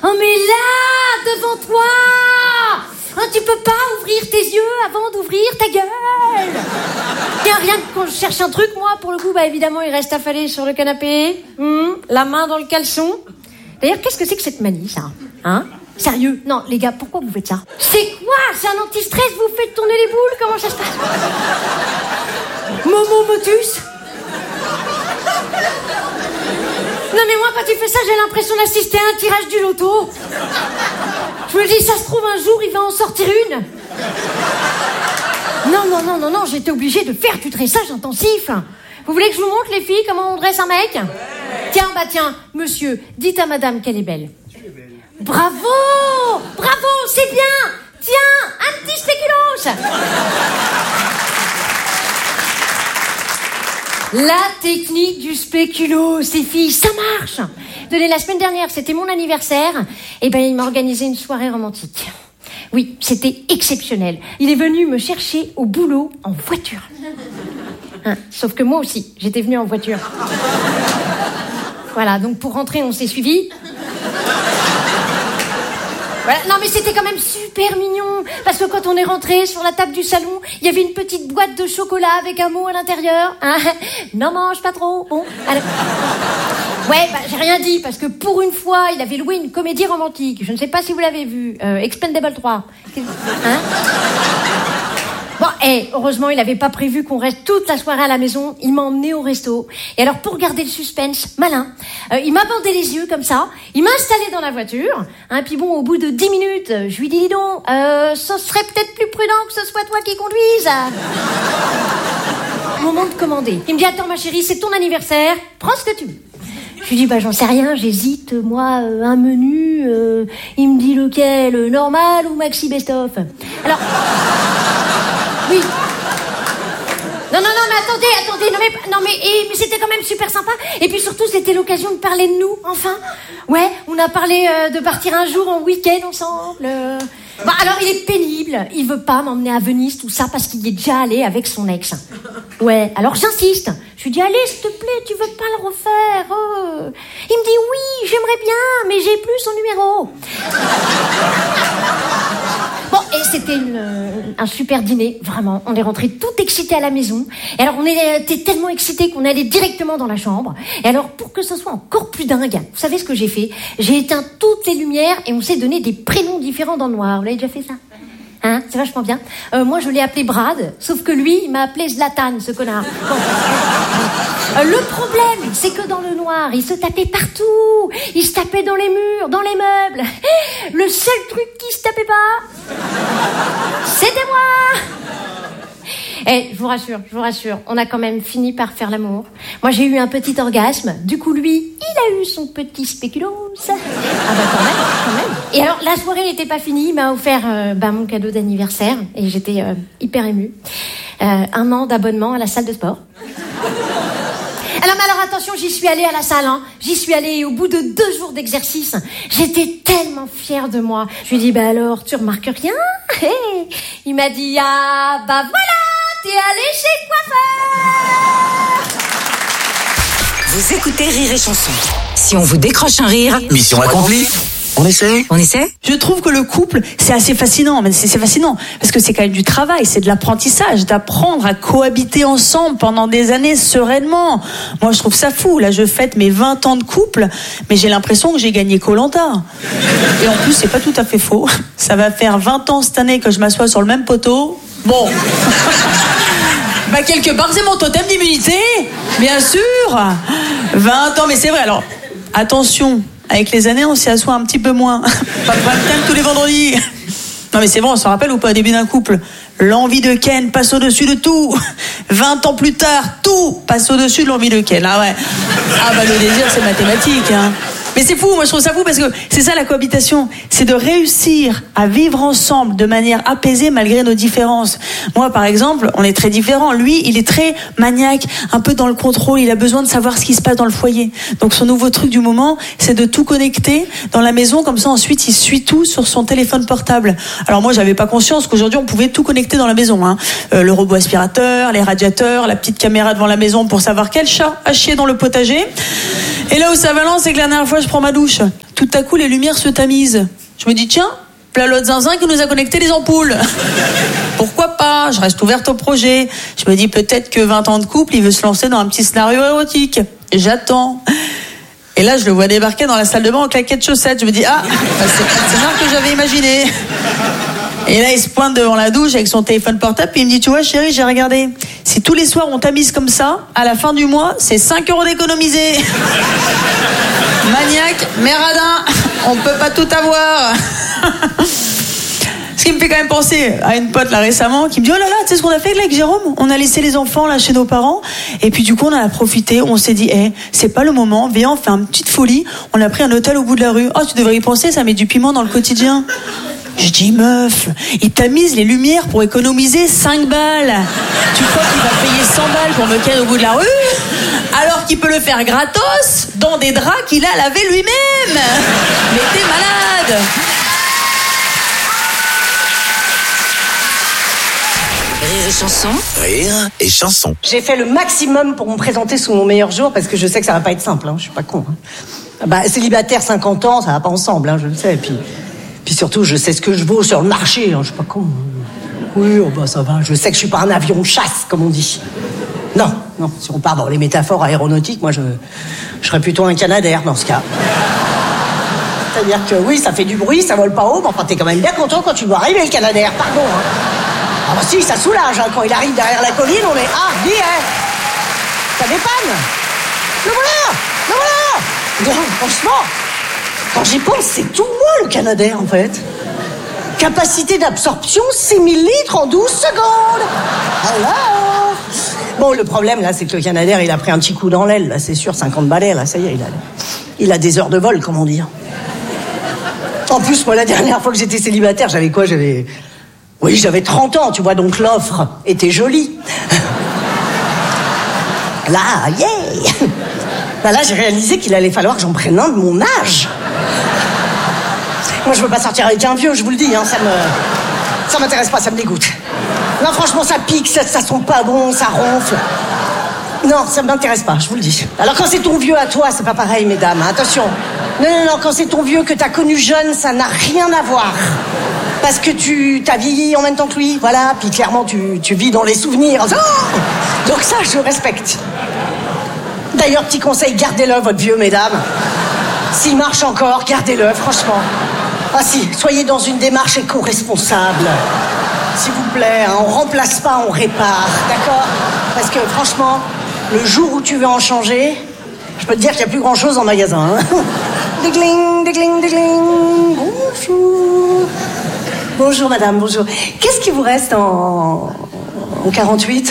Oh mais là, devant toi, tu peux pas ouvrir tes yeux avant d'ouvrir ta gueule. Tiens, rien que quand je cherche un truc, moi, pour le coup, évidemment, il reste affalé sur le canapé, la main dans le caleçon. D'ailleurs, qu'est-ce que c'est que cette manie, ça, hein? Sérieux? Non, les gars, pourquoi vous faites ça? C'est quoi? C'est un anti-stress? Vous faites tourner les boules? Comment ça se passe? Momo motus? Non mais moi, quand il fait ça, j'ai l'impression d'assister à un tirage du loto. Je me dis, ça se trouve, un jour, il va en sortir une. Non, j'étais obligée de faire du dressage intensif. Vous voulez que je vous montre, les filles, comment on dresse un mec? Ouais. Tiens, monsieur, dites à madame qu'elle est belle. Bravo, c'est bien. Tiens, un petit spéculoos. La technique du spéculoos, les filles, ça marche. Tenez, la semaine dernière, c'était mon anniversaire. Et il m'a organisé une soirée romantique. Oui, c'était exceptionnel. Il est venu me chercher au boulot en voiture. Sauf que moi aussi, j'étais venue en voiture. Voilà, donc pour rentrer, on s'est suivis. Voilà. Non mais c'était quand même super mignon, parce que quand on est rentré sur la table du salon, il y avait une petite boîte de chocolat avec un mot à l'intérieur. Non, mange pas trop. Bon, allez. Ouais, j'ai rien dit, parce que pour une fois, il avait loué une comédie romantique. Je ne sais pas si vous l'avez vue, Expendable 3. Bon, heureusement, il n'avait pas prévu qu'on reste toute la soirée à la maison. Il m'a emmené au resto. Et alors, pour garder le suspense, malin, il m'a bandé les yeux comme ça. Il m'a installé dans la voiture. Puis bon, au bout de 10 minutes, je lui dis, dis donc, ce serait peut-être plus prudent que ce soit toi qui conduise. Moment de commander. Il me dit, attends ma chérie, c'est ton anniversaire. Prends ce que tu veux. Je lui dis, j'en sais rien, j'hésite, moi, un menu. Il me dit lequel, normal ou maxi best-of. Alors... Oui. Non, mais attendez. Mais c'était quand même super sympa. Et puis surtout, c'était l'occasion de parler de nous, enfin. Ouais, on a parlé de partir un jour en week-end ensemble. Alors, il est pénible. Il veut pas m'emmener à Venise, tout ça, parce qu'il y est déjà allé avec son ex. Ouais, alors j'insiste. Je lui dis, allez, s'il te plaît, tu veux pas le refaire? Il me dit, oui, j'aimerais bien, mais j'ai plus son numéro. Bon, et c'était un super dîner, vraiment. On est rentrés tout excités à la maison. Et alors, on était tellement excités qu'on est allé directement dans la chambre. Et alors, pour que ce soit encore plus dingue, vous savez ce que j'ai fait? J'ai éteint toutes les lumières et on s'est donné des prénoms différents dans le noir. Vous l'avez déjà fait ça? C'est vachement bien. Moi, je l'ai appelé Brad, sauf que lui, il m'a appelé Zlatan, ce connard. Bon. Le problème, c'est que dans le noir, il se tapait partout. Il se tapait dans les murs, dans les meubles. Le seul truc qui se tapait pas, c'était moi. Je vous rassure, on a quand même fini par faire l'amour. Moi, j'ai eu un petit orgasme. Du coup, lui, il a eu son petit spéculoos. Quand même. Et alors, la soirée n'était pas finie. Il m'a offert mon cadeau d'anniversaire. Et j'étais hyper émue. 1 an d'abonnement à la salle de sport. Alors attention, j'y suis allée à la salle, J'y suis allée et au bout de 2 jours d'exercice, j'étais tellement fière de moi. Je lui ai dit, alors, tu remarques rien? Il m'a dit, voilà, t'es allée chez le coiffeur. Vous écoutez Rire et Chanson. Si on vous décroche un rire, mission accomplie. On essaie. Je trouve que le couple, c'est assez fascinant. Mais c'est fascinant parce que c'est quand même du travail, c'est de l'apprentissage, d'apprendre à cohabiter ensemble pendant des années sereinement. Moi, je trouve ça fou. Là, je fête mes 20 ans de couple, mais j'ai l'impression que j'ai gagné Koh-Lanta. Et en plus, c'est pas tout à fait faux. Ça va faire 20 ans cette année que je m'assois sur le même poteau. Bon. Quelque part, c'est mon totem d'immunité, bien sûr. 20 ans, mais c'est vrai. Alors, attention. Avec les années, on s'y assoit un petit peu moins. Pas de thème tous les vendredis. Non mais c'est bon, on s'en rappelle ou pas, au début d'un couple, l'envie de Ken passe au-dessus de tout. 20 ans plus tard, tout passe au-dessus de l'envie de Ken. Le désir, c'est mathématique. Mais c'est fou, moi je trouve ça fou parce que c'est ça la cohabitation, c'est de réussir à vivre ensemble de manière apaisée malgré nos différences. Moi par exemple, on est très différents. Lui, il est très maniaque, un peu dans le contrôle, il a besoin de savoir ce qui se passe dans le foyer. Donc son nouveau truc du moment, c'est de tout connecter dans la maison, comme ça ensuite il suit tout sur son téléphone portable. Alors moi j'avais pas conscience qu'aujourd'hui on pouvait tout connecter dans la maison. Le robot aspirateur, les radiateurs, la petite caméra devant la maison pour savoir quel chat a chié dans le potager. Et là où ça balance, c'est que la dernière fois, je prends ma douche. Tout à coup, les lumières se tamisent. Je me dis, tiens, là l'autre zinzin qui nous a connecté les ampoules. Pourquoi pas? Je reste ouverte au projet. Je me dis peut-être que 20 ans de couple, il veut se lancer dans un petit scénario érotique. J'attends. Et là, je le vois débarquer dans la salle de bain en claquettes chaussettes. Je me dis, c'est pas le scénario que j'avais imaginé. Et là, il se pointe devant la douche avec son téléphone portable, puis il me dit, tu vois, chérie, j'ai regardé. Si tous les soirs on tamise comme ça, à la fin du mois, c'est 5 € d'économiser. Maniaque, mais radin, on peut pas tout avoir. Ce qui me fait quand même penser à une pote là récemment qui me dit, oh là là, tu sais ce qu'on a fait là avec Jérôme? On a laissé les enfants là chez nos parents, et puis du coup on en a profité, on s'est dit, c'est pas le moment, viens on fait une petite folie, on a pris un hôtel au bout de la rue. Oh, tu devrais y penser, ça met du piment dans le quotidien. Je dis, meuf, il tamise les lumières pour économiser 5 balles. Tu crois qu'il va payer 100 balles pour me caler au bout de la rue, alors qu'il peut le faire gratos dans des draps qu'il a lavés lui-même? Mais t'es malade. Rire et chanson. Rire et chanson. J'ai fait le maximum pour me présenter sous mon meilleur jour, parce que je sais que ça va pas être simple, je suis pas con. Célibataire 50 ans, ça va pas ensemble, je le sais, puis surtout, je sais ce que je vaux sur le marché, je suis pas con. Oui, ça va, je sais que je suis pas un avion de chasse, comme on dit. Non, si on part dans les métaphores aéronautiques, moi je serais plutôt un Canadair dans ce cas. C'est-à-dire que oui, ça fait du bruit, ça vole pas haut, mais enfin t'es quand même bien content quand tu vois arriver le Canadair, pardon. Ah bah si, ça soulage, quand il arrive derrière la colline, on est ça dépanne. Le voilà. Non, franchement, quand j'y pense, c'est tout moi le Canadair en fait. Capacité d'absorption 6000 litres en 12 secondes. Alors. Bon, le problème là, c'est que le Canadair, il a pris un petit coup dans l'aile, là, c'est sûr, 50 balais, là, ça y est, il a des heures de vol, comment dire. En plus, moi, la dernière fois que j'étais célibataire, j'avais quoi? J'avais 30 ans, tu vois, donc l'offre était jolie. Là, là, j'ai réalisé qu'il allait falloir que j'en prenne un de mon âge. Moi, je veux pas sortir avec un vieux, je vous le dis, ça m'intéresse pas, ça me dégoûte. Non, franchement, ça pique, ça sent pas bon, ça ronfle. Non, ça m'intéresse pas, je vous le dis. Alors, quand c'est ton vieux à toi, c'est pas pareil, mesdames, attention. Non, quand c'est ton vieux que t'as connu jeune, ça n'a rien à voir. Parce que t'as vieilli en même temps que lui, voilà, puis clairement, tu vis dans les souvenirs. Oh, donc ça, je respecte. D'ailleurs, petit conseil, gardez-le, votre vieux, mesdames. S'il marche encore, gardez-le, franchement. Ah si, soyez dans une démarche éco-responsable. S'il vous plaît, on remplace pas, on répare, d'accord? Parce que franchement, le jour où tu veux en changer, je peux te dire qu'il n'y a plus grand-chose en magasin. Dégling, dégling, dégling. Bonjour. Bonjour madame, bonjour. Qu'est-ce qui vous reste en 48?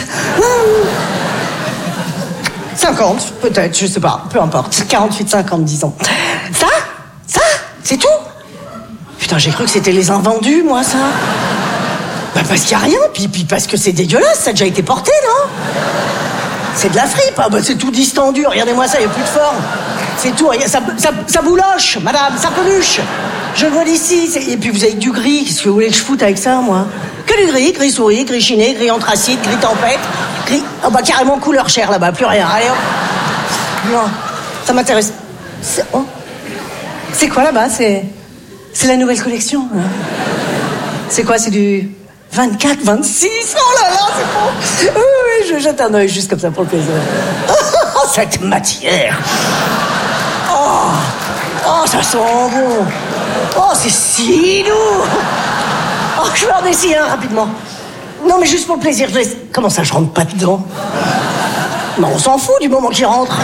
50, peut-être, je sais pas, peu importe. 48, 50, disons. Ça, c'est tout? Putain, j'ai cru que c'était les invendus, moi, ça. Parce qu'il n'y a rien, puis parce que c'est dégueulasse, ça a déjà été porté, non? C'est de la fripe, c'est tout distendu, regardez-moi ça, il n'y a plus de forme. C'est tout, ça bouloche, madame, ça peluche. Je le vois d'ici, et puis vous avez du gris, qu'est-ce que vous voulez que je foute avec ça, moi? Que du gris souris, gris chiné, gris anthracite, gris tempête, gris... carrément couleur chair, là-bas, plus rien, allez hop. Non, ça m'intéresse. C'est quoi, là-bas? C'est la nouvelle collection, hein. C'est quoi, c'est du 24, 26? Oh là là, c'est bon. Oui, je jette un œil juste comme ça pour le plaisir. Oh, cette matière. Oh, ça sent bon. Oh, c'est si doux. Oh, je vais en essayer un rapidement. Non, mais juste pour le plaisir, je laisse... Comment ça, je rentre pas dedans? Mais on s'en fout du moment qu'il rentre.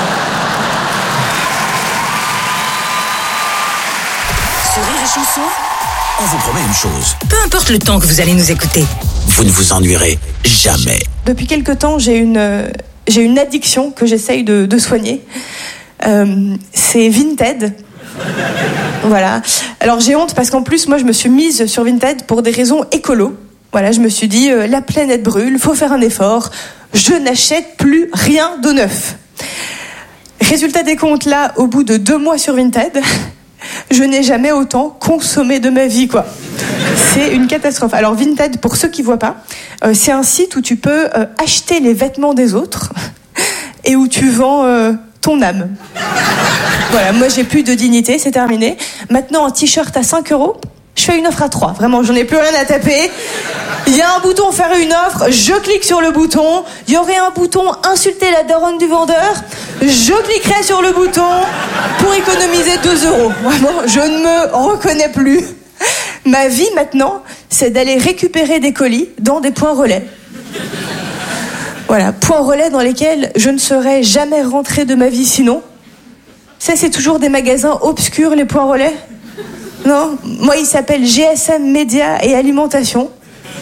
Sur Rire et Chanson, On vous promet une chose. peu importe le temps que vous allez nous écouter. Vous ne vous ennuierez jamais. Depuis quelque temps, j'ai une addiction que j'essaye de soigner. C'est Vinted. Voilà. Alors j'ai honte parce qu'en plus, moi, je me suis mise sur Vinted pour des raisons écolo. Voilà, je me suis dit, la planète brûle, faut faire un effort. Je n'achète plus rien de neuf. Résultat des comptes, là, au bout de 2 mois sur Vinted, je n'ai jamais autant consommé de ma vie, quoi. C'est une catastrophe. Alors Vinted, pour ceux qui voient pas, c'est un site où tu peux acheter les vêtements des autres et où tu vends ton âme. Voilà, moi j'ai plus de dignité, c'est terminé. Maintenant, un t-shirt à 5 €, je fais une offre à 3. Vraiment, j'en ai plus rien à taper. Il y a un bouton faire une offre, je clique sur le bouton. Il y aurait un bouton insulter la daronne du vendeur. Je cliquerai sur le bouton pour économiser 2 €. Vraiment, je ne me reconnais plus. Ma vie maintenant, c'est d'aller récupérer des colis dans des points relais. Voilà, points relais dans lesquels je ne serais jamais rentrée de ma vie sinon. Ça, c'est toujours des magasins obscurs, les points relais. Non, moi, il s'appelle GSM Média et Alimentation.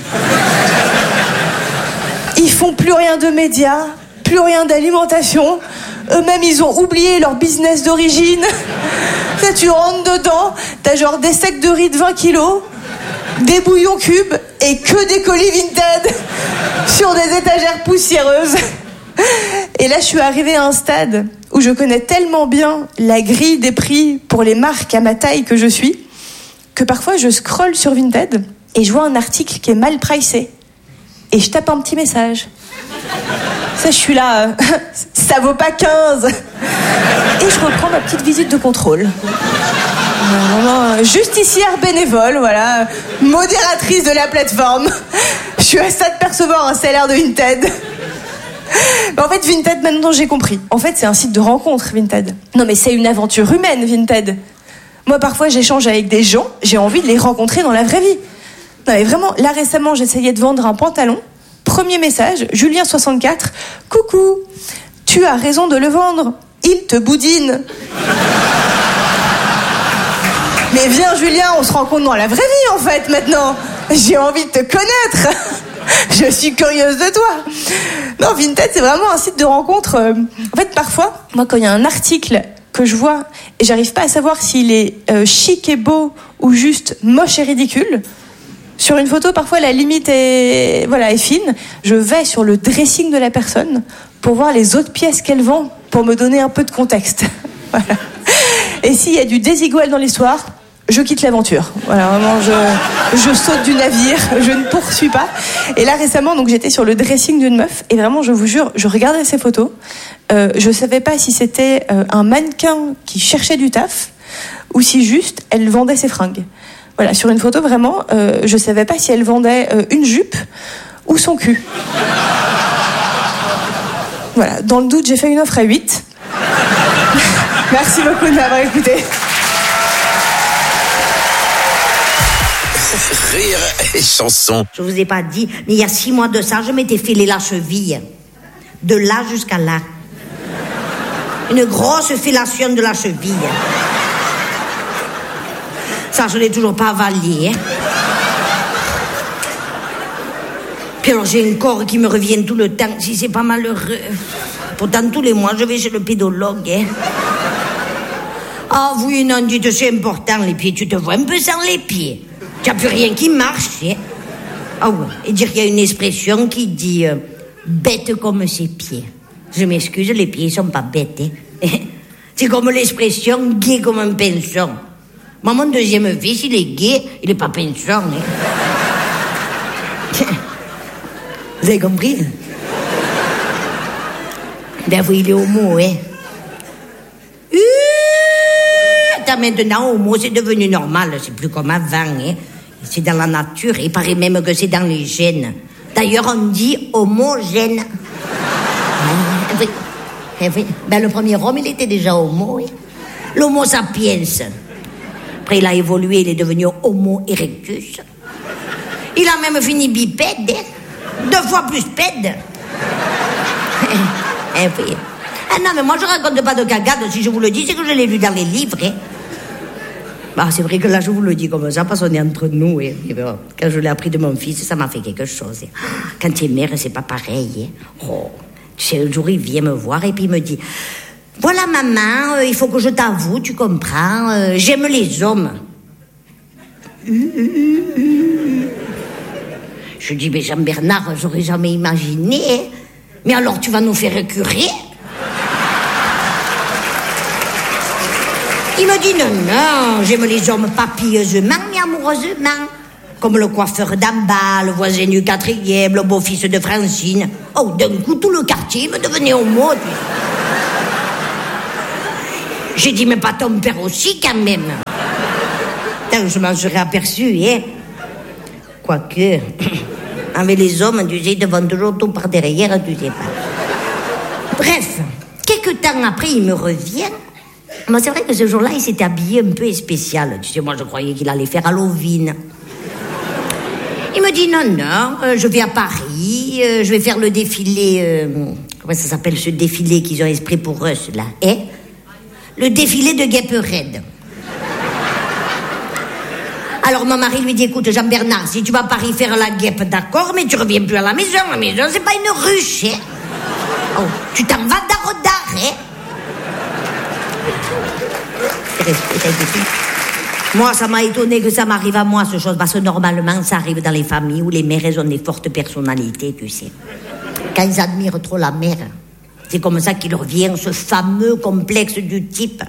Ils font plus rien de médias, plus rien d'alimentation. Eux-mêmes, ils ont oublié leur business d'origine. Là, tu rentres dedans, t'as genre des sacs de riz de 20 kilos, des bouillons cubes et que des colis Vinted sur des étagères poussiéreuses. Et là, je suis arrivée à un stade où je connais tellement bien la grille des prix pour les marques à ma taille que je suis, que parfois je scrolle sur Vinted et je vois un article qui est mal pricé. Et je tape un petit message. Ça, je suis là, ça vaut pas 15. Et je reprends ma petite visite de contrôle. Justicière bénévole, voilà, modératrice de la plateforme. Je suis à ça de percevoir un salaire de Vinted. Mais en fait, Vinted, maintenant j'ai compris. En fait, c'est un site de rencontre, Vinted. Non, mais c'est une aventure humaine, Vinted. Moi, parfois, j'échange avec des gens, j'ai envie de les rencontrer dans la vraie vie. Non, mais vraiment, là récemment, j'essayais de vendre un pantalon. Premier message, Julien 64. Coucou, tu as raison de le vendre. Il te boudine. Mais viens, Julien, on se rencontre dans la vraie vie, en fait, maintenant. J'ai envie de te connaître. Je suis curieuse de toi. Non, Vinted, c'est vraiment un site de rencontre. En fait, parfois, moi, quand il y a un article que je vois et j'arrive pas à savoir s'il est chic et beau ou juste moche et ridicule, sur une photo, parfois, la limite est fine. Je vais sur le dressing de la personne pour voir les autres pièces qu'elle vend, pour me donner un peu de contexte. Voilà. Et s'il y a du désigual dans l'histoire, je quitte l'aventure. Voilà, vraiment, je saute du navire, je ne poursuis pas. Et là, récemment, donc, j'étais sur le dressing d'une meuf, et vraiment, je vous jure, je regardais ses photos. Je savais pas si c'était un mannequin qui cherchait du taf, ou si juste, elle vendait ses fringues. Voilà, sur une photo, vraiment, je savais pas si elle vendait une jupe ou son cul. Voilà, dans le doute, j'ai fait une offre à 8. Merci beaucoup de m'avoir écouté. Rire et chanson. Je vous ai pas dit, mais il y a 6 mois de ça, je m'étais filé la cheville. De là jusqu'à là. Une grosse fellation de la cheville. Ça, je l'ai toujours pas avalé. Puis alors, j'ai un corps qui me revient tout le temps. Si c'est pas malheureux. Pourtant, tous les mois, je vais chez le pédologue. Ah oui, non, dites, c'est important, les pieds. Tu te vois un peu sans les pieds. Tu n'as plus rien qui marche. Ah ouais. Et dire qu'il y a une expression qui dit bête comme ses pieds. Je m'excuse, les pieds sont pas bêtes. C'est comme l'expression gay comme un pinson. Moi, mon deuxième fils, il est gay, il est pas pinson. Vous avez compris? Ben oui, il est homo, hein. Maintenant, homo, c'est devenu normal, c'est plus comme avant, hein. C'est dans la nature, il paraît même que c'est dans les gènes. D'ailleurs, on dit homogène. Oui. Oui. Ben, le premier homme, il était déjà homo, hein. L'homo sapiens. Après, il a évolué, il est devenu homo erectus. Il a même fini bipède, hein. 2 fois plus pède. Oui. Ah non, mais moi, je raconte pas de cagade. Si je vous le dis, c'est que je l'ai lu dans les livres, hein. Bah, c'est vrai que là, je vous le dis comme ça, parce qu'on est entre nous. Et quand je l'ai appris de mon fils, ça m'a fait quelque chose. Quand tu es mère, c'est pas pareil. Hein. Oh, tu sais, un jour, il vient me voir et puis il me dit, voilà, maman, il faut que je t'avoue, tu comprends, j'aime les hommes. Je dis, mais Jean-Bernard, j'aurais jamais imaginé. Hein. Mais alors, tu vas nous faire curer? Il me dit non, j'aime les hommes pas pieusement, mais amoureusement. Comme le coiffeur d'en bas, le voisin du 4e, le beau-fils de Francine. Oh, d'un coup, tout le quartier me devenait homo. J'ai dit, mais pas ton père aussi, quand même. Putain, je m'en serais aperçu, hein. Quoique, avec les hommes, tu sais, ils te vont toujours tout par derrière, tu sais pas. Bref, quelques temps après, il me revient. Moi, c'est vrai que ce jour-là, il s'était habillé un peu spécial. Tu sais, moi, je croyais qu'il allait faire Halloween. Il me dit, non, je vais à Paris, je vais faire le défilé... comment ça s'appelle, ce défilé qu'ils ont esprit pour eux, là, hein? Le défilé de Guêpe-Raide. Alors mon mari lui dit, écoute Jean-Bernard, si tu vas à Paris faire la guêpe, d'accord, mais tu reviens plus à la maison c'est pas une ruche, hein. Oh, tu t'en vas d'art, hein. Moi, ça m'a étonné que ça m'arrive à moi, ce chose, parce que normalement, ça arrive dans les familles où les mères, elles ont des fortes personnalités, tu sais. Quand ils admirent trop la mère, c'est comme ça qu'il revient ce fameux complexe du type.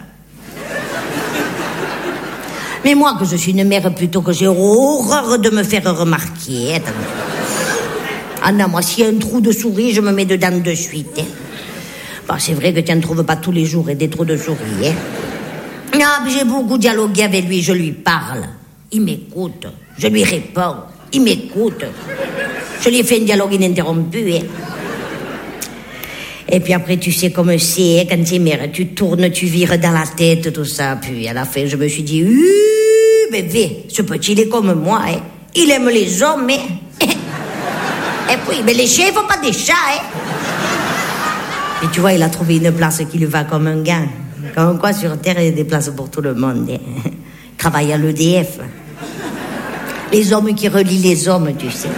Mais moi, que je suis une mère plutôt que j'ai horreur de me faire remarquer. Ah non, moi, s'il y a un trou de souris, je me mets dedans de suite. Hein. Bon, c'est vrai que tu n'en trouves pas tous les jours des trous de souris. Hein. Ah, j'ai beaucoup dialogué avec lui, je lui parle. Il m'écoute, je lui réponds. Il m'écoute. Je lui ai fait un dialogue ininterrompu. Hein. Et puis après, tu sais comme c'est, hein, quand t'es mère, tu tournes, tu vires dans la tête, tout ça. Puis à la fin, je me suis dit, bébé, ce petit, il est comme moi, hein. Il aime les hommes, hein. Et puis, mais les chiens, ils font pas des chats, hein. Et tu vois, il a trouvé une place qui lui va comme un gars. Comme quoi, sur Terre, il y a des places pour tout le monde, hein. Il travaille à l'EDF. Les hommes qui relient les hommes, tu sais.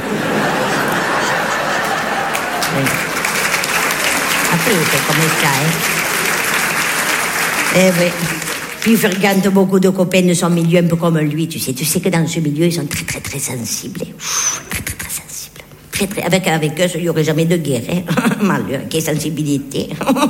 Oui. Après, c'est comme ça, hein. Eh oui. Puis il fréquente beaucoup de copains de son milieu, un peu comme lui, tu sais. Tu sais que dans ce milieu, ils sont très, très, très sensibles. Très, très, très sensibles. Très, très... Avec eux, il n'y aurait jamais de guerre, hein. Malheur, quelle sensibilité.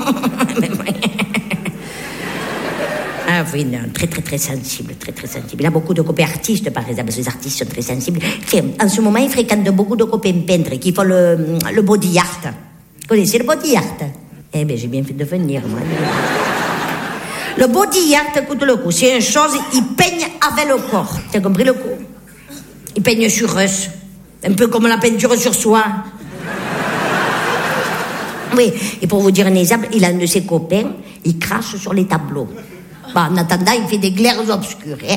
Ah oui, non, très, très, très sensible, très, très sensible. Il a beaucoup de copains artistes, par exemple. Ces artistes sont très sensibles. Tiens, en ce moment, il fréquente beaucoup de copains peintres qui font le body art. Vous connaissez le body art? Eh bien, j'ai bien fait de venir, moi. Le body art, écoute le coup, c'est une chose, ils peignent avec le corps. T'as compris le coup? Ils peignent sur eux. Un peu comme la peinture sur soi. Oui, et pour vous dire un exemple, il a un de ses copains, il crache sur les tableaux. Bah, en attendant, il fait des glaires obscures. Hein.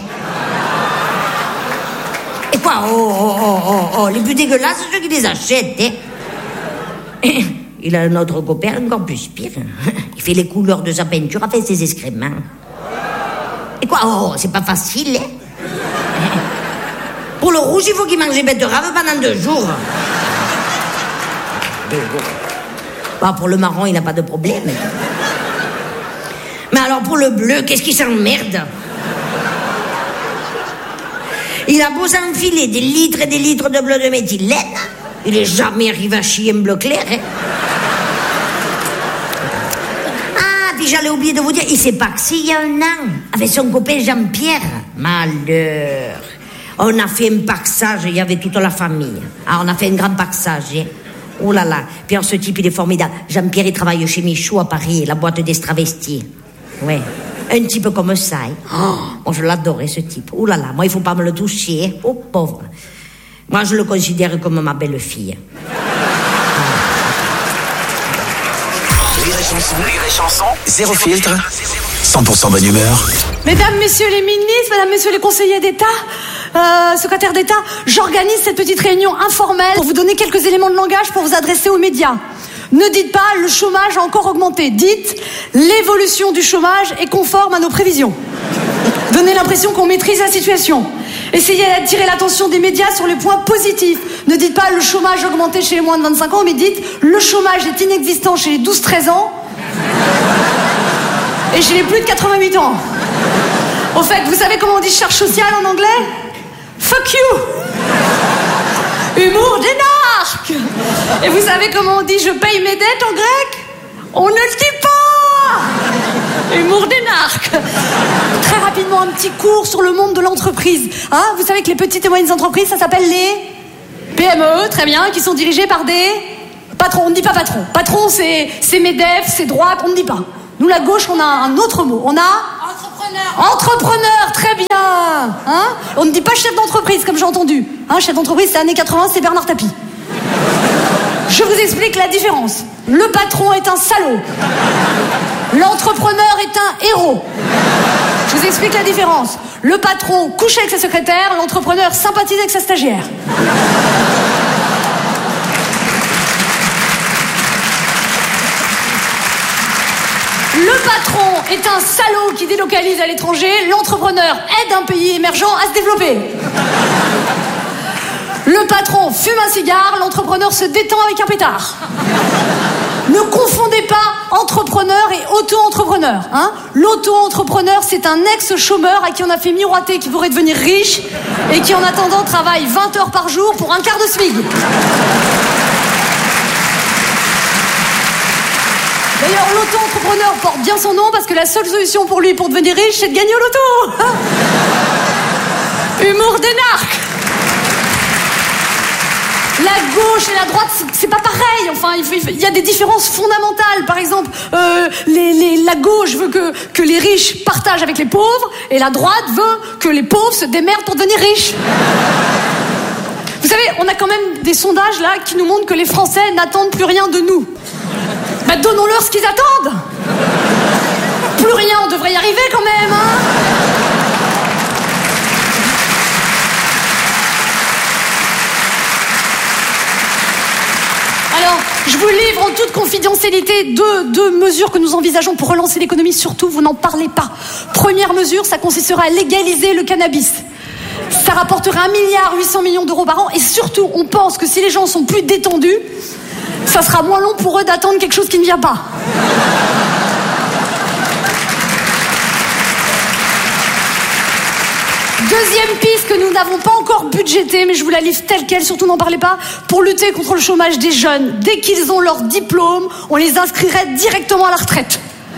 Et quoi? Oh, les plus dégueulasses, c'est ceux qui les achètent. Hein. Il a un autre copain encore plus pire. Il fait les couleurs de sa peinture avec ses excréments. Et quoi? Oh, c'est pas facile. Hein. Pour le rouge, il faut qu'il mange des betteraves pendant 2 jours. Bah, pour le marron, il n'a pas de problème. Mais alors pour le bleu, qu'est-ce qui s'emmerde? Il a beau s'enfiler des litres et des litres de bleu de méthylène, il n'est jamais arrivé à chier un bleu clair. Hein. Ah, puis j'allais oublier de vous dire, il s'est paxé il y a 1 an, avec son copain Jean-Pierre. Malheur. On a fait un paxage, il y avait toute la famille. Ah, on a fait un grand paxage. Hein. Oh là là. Puis alors, ce type, il est formidable. Jean-Pierre, il travaille chez Michaud à Paris, la boîte des travestis. Ouais. Un type comme ça. Hein. Oh, moi, je l'adorais, ce type. Oh là là. Moi, il faut pas me le toucher. Hein. Oh, pauvre. Moi, je le considère comme ma belle-fille. Rire et chanson, zéro filtre, 100% bonne humeur. Mesdames, messieurs les ministres, mesdames, messieurs les conseillers d'État, secrétaires d'État, j'organise cette petite réunion informelle pour vous donner quelques éléments de langage pour vous adresser aux médias. Ne dites pas le chômage a encore augmenté. Dites l'évolution du chômage est conforme à nos prévisions. Donnez l'impression qu'on maîtrise la situation. Essayez d'attirer l'attention des médias sur les points positifs. Ne dites pas le chômage a augmenté chez les moins de 25 ans, mais dites le chômage est inexistant chez les 12-13 ans et chez les plus de 88 ans. Au fait, vous savez comment on dit charge sociale en anglais? Fuck you. Humour d'énarque. Et vous savez comment on dit je paye mes dettes en grec? On ne le dit pas. Humour d'énarque. Très rapidement, un petit cours sur le monde de l'entreprise. Hein, vous savez que les petites et moyennes entreprises, ça s'appelle les PME, très bien, qui sont dirigées par des patrons. On ne dit pas patron. Patron, c'est MEDEF, c'est droite, on ne dit pas. Nous, la gauche, on a un autre mot. On a... Entrepreneur, très bien. Hein, on ne dit pas chef d'entreprise, comme j'ai entendu. Hein, chef d'entreprise, c'est années 80, c'est Bernard Tapie. Je vous explique la différence. Le patron est un salaud. L'entrepreneur est un héros. Je vous explique la différence. Le patron couche avec sa secrétaire, l'entrepreneur sympathise avec sa stagiaire. Le patron est un salaud qui délocalise à l'étranger, l'entrepreneur aide un pays émergent à se développer. Le patron fume un cigare, l'entrepreneur se détend avec un pétard. Ne confondez pas entrepreneur et auto-entrepreneur. Hein. L'auto-entrepreneur, c'est un ex-chômeur à qui on a fait miroiter qu'il pourrait devenir riche et qui en attendant travaille 20 heures par jour pour un quart de SMIC. D'ailleurs, l'auto-entrepreneur porte bien son nom parce que la seule solution pour lui pour devenir riche, c'est de gagner au loto. Humour d'énarque. La gauche et la droite, c'est pas pareil. Enfin, il y a des différences fondamentales. Par exemple, la gauche veut que les riches partagent avec les pauvres et la droite veut que les pauvres se démerdent pour devenir riches. Vous savez, on a quand même des sondages là qui nous montrent que les Français n'attendent plus rien de nous. Bah, donnons-leur ce qu'ils attendent. Plus rien, on devrait y arriver quand même, hein. Alors, je vous livre en toute confidentialité deux mesures que nous envisageons pour relancer l'économie. Surtout, vous n'en parlez pas. Première mesure, ça consistera à légaliser le cannabis. Ça rapporterait 1,8 milliard d'euros par an. Et surtout, on pense que si les gens sont plus détendus, ça sera moins long pour eux d'attendre quelque chose qui ne vient pas. Deuxième piste que nous n'avons pas encore budgétée, mais je vous la livre telle quelle, surtout n'en parlez pas, pour lutter contre le chômage des jeunes. Dès qu'ils ont leur diplôme, on les inscrirait directement à la retraite.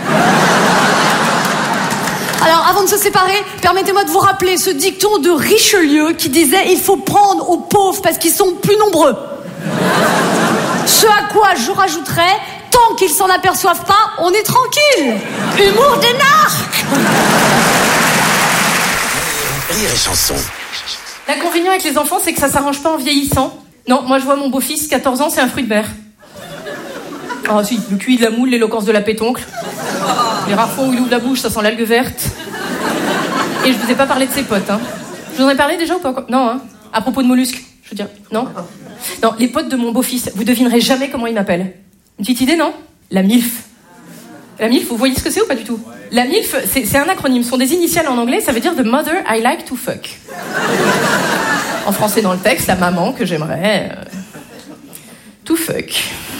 Alors, avant de se séparer, permettez-moi de vous rappeler ce dicton de Richelieu qui disait « Il faut prendre aux pauvres parce qu'ils sont plus nombreux ». Ce à quoi je rajouterais, tant qu'ils s'en aperçoivent pas, on est tranquille. Humour d'énarque. Rire et chanson. L'inconvénient avec les enfants, c'est que ça s'arrange pas en vieillissant. Non, moi je vois mon beau-fils, 14 ans, c'est un fruit de mer. Ah si, le QI de la moule, l'éloquence de la pétoncle. Les rares fois où il ouvre la bouche, ça sent l'algue verte. Et je vous ai pas parlé de ses potes, hein. Je vous en ai parlé déjà ou pas? Non, hein. À propos de mollusques, je veux dire. Non. Non, les potes de mon beau-fils, vous devinerez jamais comment ils m'appellent. Une petite idée, non? La MILF. La MILF, vous voyez ce que c'est ou pas du tout? La MILF, c'est un acronyme, ce sont des initiales en anglais, ça veut dire The Mother I Like to Fuck. En français dans le texte, la maman que j'aimerais... to fuck.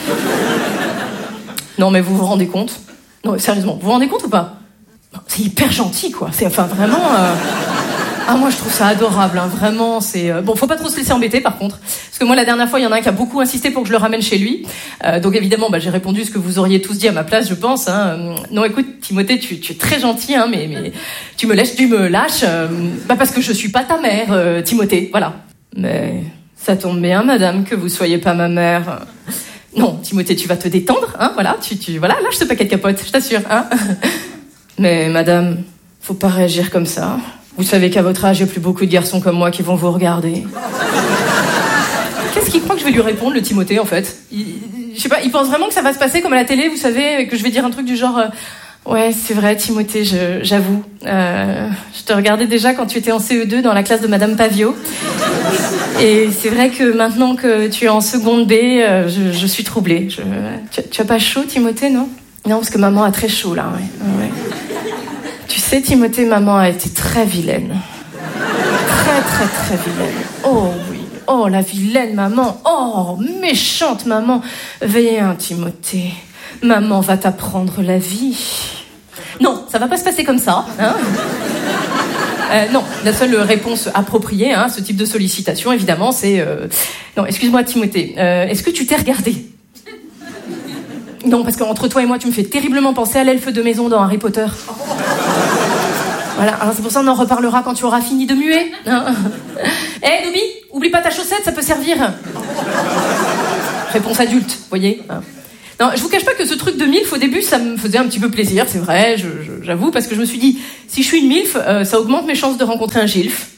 Non mais vous vous rendez compte? Non, sérieusement, vous vous rendez compte ou pas? C'est hyper gentil, quoi. C'est enfin vraiment... Ah, moi, je trouve ça adorable, hein. Vraiment, c'est... Bon, faut pas trop se laisser embêter, par contre. Parce que moi, la dernière fois, il y en a un qui a beaucoup insisté pour que je le ramène chez lui. Donc, évidemment, j'ai répondu ce que vous auriez tous dit à ma place, je pense, hein. Non, écoute, Timothée, tu es très gentil, hein, mais tu me lâches, parce que je suis pas ta mère, Timothée, voilà. Mais ça tombe bien, madame, que vous soyez pas ma mère. Non, Timothée, tu vas te détendre, hein, voilà, voilà, lâche ce paquet de capote, je t'assure, hein. Mais, madame, faut pas réagir comme ça. Vous savez qu'à votre âge, il n'y a plus beaucoup de garçons comme moi qui vont vous regarder. Qu'est-ce qu'il croit que je vais lui répondre, le Timothée, en fait? Je sais pas, il pense vraiment que ça va se passer comme à la télé, vous savez, que je vais dire un truc du genre... Ouais, c'est vrai, Timothée, j'avoue. Je te regardais déjà quand tu étais en CE2 dans la classe de Madame Pavio. Et c'est vrai que maintenant que tu es en seconde B, je suis troublée. Tu as pas chaud, Timothée, non? Non, parce que maman a très chaud, là, ouais. Tu sais, Timothée, maman a été très vilaine. Très, très, très vilaine. Oh oui, oh la vilaine maman. Oh, méchante maman. Viens, Timothée. Maman va t'apprendre la vie. Non, ça va pas se passer comme ça, hein. Non, la seule réponse appropriée à ce type de sollicitation, évidemment, c'est... Non, excuse-moi, Timothée, est-ce que tu t'es regardé? Non, parce qu'entre toi et moi, tu me fais terriblement penser à l'elfe de maison dans Harry Potter. Voilà, alors c'est pour ça qu'on en reparlera quand tu auras fini de muer. Hein. Nobi, oublie pas ta chaussette, ça peut servir. Réponse adulte, voyez. Non, je vous cache pas que ce truc de MILF, au début, ça me faisait un petit peu plaisir, c'est vrai, j'avoue, parce que je me suis dit, si je suis une MILF, ça augmente mes chances de rencontrer un GILF.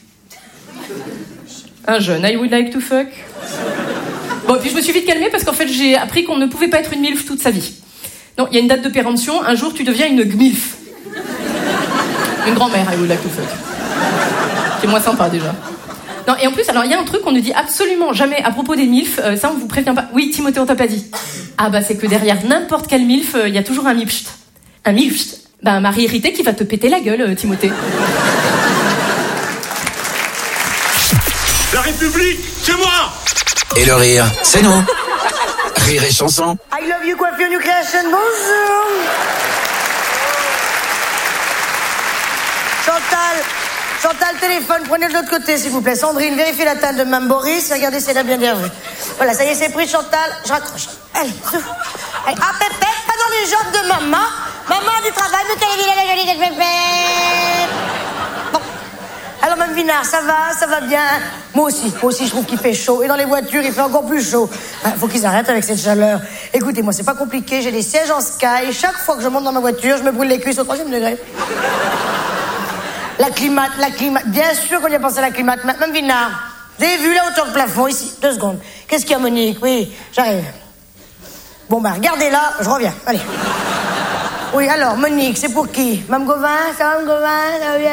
Un jeune, I would like to fuck. Bon, puis je me suis vite calmée parce qu'en fait, j'ai appris qu'on ne pouvait pas être une MILF toute sa vie. Non, il y a une date de péremption, un jour, tu deviens une GMILF. Une grand-mère, I would like to fuck. C'est moins sympa, déjà. Non, et en plus, alors, il y a un truc qu'on ne dit absolument jamais à propos des MILF, ça, on vous prévient pas. Oui, Timothée, on t'a pas dit. Ah, bah, c'est que derrière n'importe quel MILF, il y a toujours un MILFST. Un MILFST. Bah, un mari irrité qui va te péter la gueule, Timothée. La République, c'est moi. Et le rire, c'est nous. Rire et chanson. I love you, coiffure New Creation, bonjour. Chantal, téléphone, prenez de l'autre côté, s'il vous plaît. Sandrine, vérifiez la teinte de Mme Boris. Regardez si elle a bien derrière. Voilà, ça y est, c'est pris, Chantal. Je raccroche. Allez. Ah, Pépette, pas dans les jambes de maman. Maman a du travail, mais quelle est la jolie de Pépette. Bon. Alors, Mme Vinard, ça va bien. Moi aussi, je trouve qu'il fait chaud. Et dans les voitures, il fait encore plus chaud. Faut qu'ils arrêtent avec cette chaleur. Écoutez, moi, c'est pas compliqué. J'ai des sièges en Sky. Chaque fois que je monte dans ma voiture, je me brûle les cuisses au 3e degré. La climate. Bien sûr qu'on y a pensé à la climate. Mme Vinard, vous avez vu la hauteur de plafond ici? 2 secondes. Qu'est-ce qu'il y a, Monique? Oui, j'arrive. Bon, bah, regardez là, je reviens. Allez. Oui, alors, Monique, c'est pour qui? Mme Gauvin? Ça va, Mme Gauvin? Ça va bien?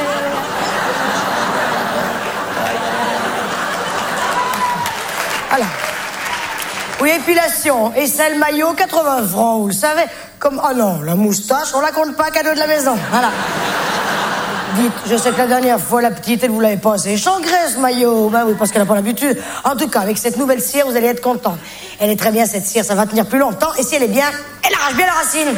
Alors. Oui, épilation. Et celle maillot, 80 francs, vous le savez. Comme, oh non, la moustache, on la compte pas, cadeau de la maison. Voilà. Dites, je sais que la dernière fois, la petite, elle vous l'avait pas assez échangré, ce maillot. Ben oui, parce qu'elle n'a pas l'habitude. En tout cas, avec cette nouvelle cire, vous allez être content. Elle est très bien, cette cire, ça va tenir plus longtemps. Et si elle est bien, elle arrache bien la racine.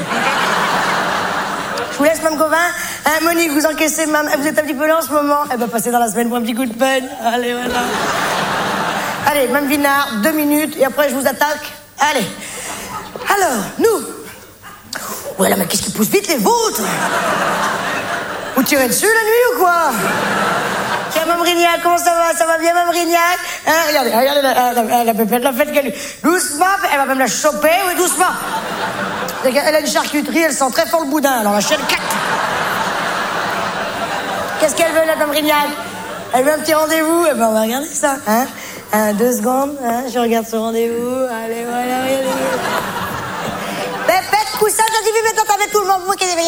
Je vous laisse, Mme Gauvin. Hein, Monique, vous encaissez, Mme. Vous êtes un petit peu là en ce moment. Elle va passer dans la semaine pour un petit coup de peine. Allez, voilà. Allez, Mme Vinard, 2 minutes, et après, je vous attaque. Allez. Alors, nous. Ouais, là, mais qu'est-ce qui pousse vite, les vôtres? Vous tirez dessus la nuit ou quoi? Tiens, Mme Rignac, comment ça va? Ça va bien, Mme Rignac? Hein, regardez, la pépette, la fête qu'elle... Doucement, elle va même la choper, oui, doucement. Elle a une charcuterie, elle sent très fort le boudin, alors la chaîne... Qu'est-ce qu'elle veut, la Mme Rignac? Elle veut un petit rendez-vous? Eh ben, on va regarder ça, hein? 2 secondes, hein, je regarde ce rendez-vous. Allez, voilà, regardez. Pépette, coussin, je dis, mais t'entends avec tout le monde.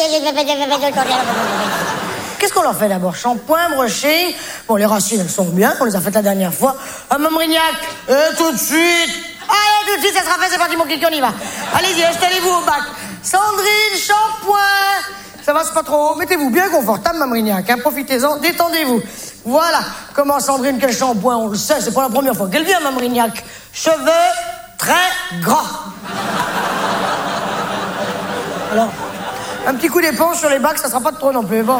Qu'est-ce qu'on leur fait d'abord? Shampoing, brushing. Bon, les racines, elles sont bien, on les a faites la dernière fois. Mme Rignac, tout de suite. Allez, tout de suite, ça sera fait, c'est parti, mon kiki, on y va. Allez-y, installez-vous au bac. Sandrine, shampoing. Ça va, c'est pas trop haut. Mettez-vous bien confortable, Mme Rignac, hein. Profitez-en, détendez-vous. Voilà. Comment Sandrine, quel shampoing, on le sait, c'est pas la première fois qu'elle vient, Mme Rignac. Cheveux très gras. Alors, un petit coup d'éponge sur les bacs, ça sera pas de trop non plus. Bon.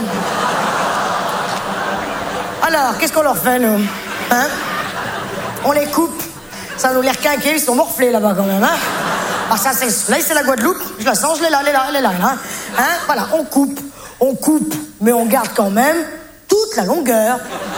Alors, qu'est-ce qu'on leur fait, nous? Hein? On les coupe. Ça a l'air quinqué, ils sont morflés là-bas quand même, hein? Ah, ça, c'est la Guadeloupe. Je la sens, elle est là. Hein? Voilà, on coupe, mais on garde quand même toute la longueur.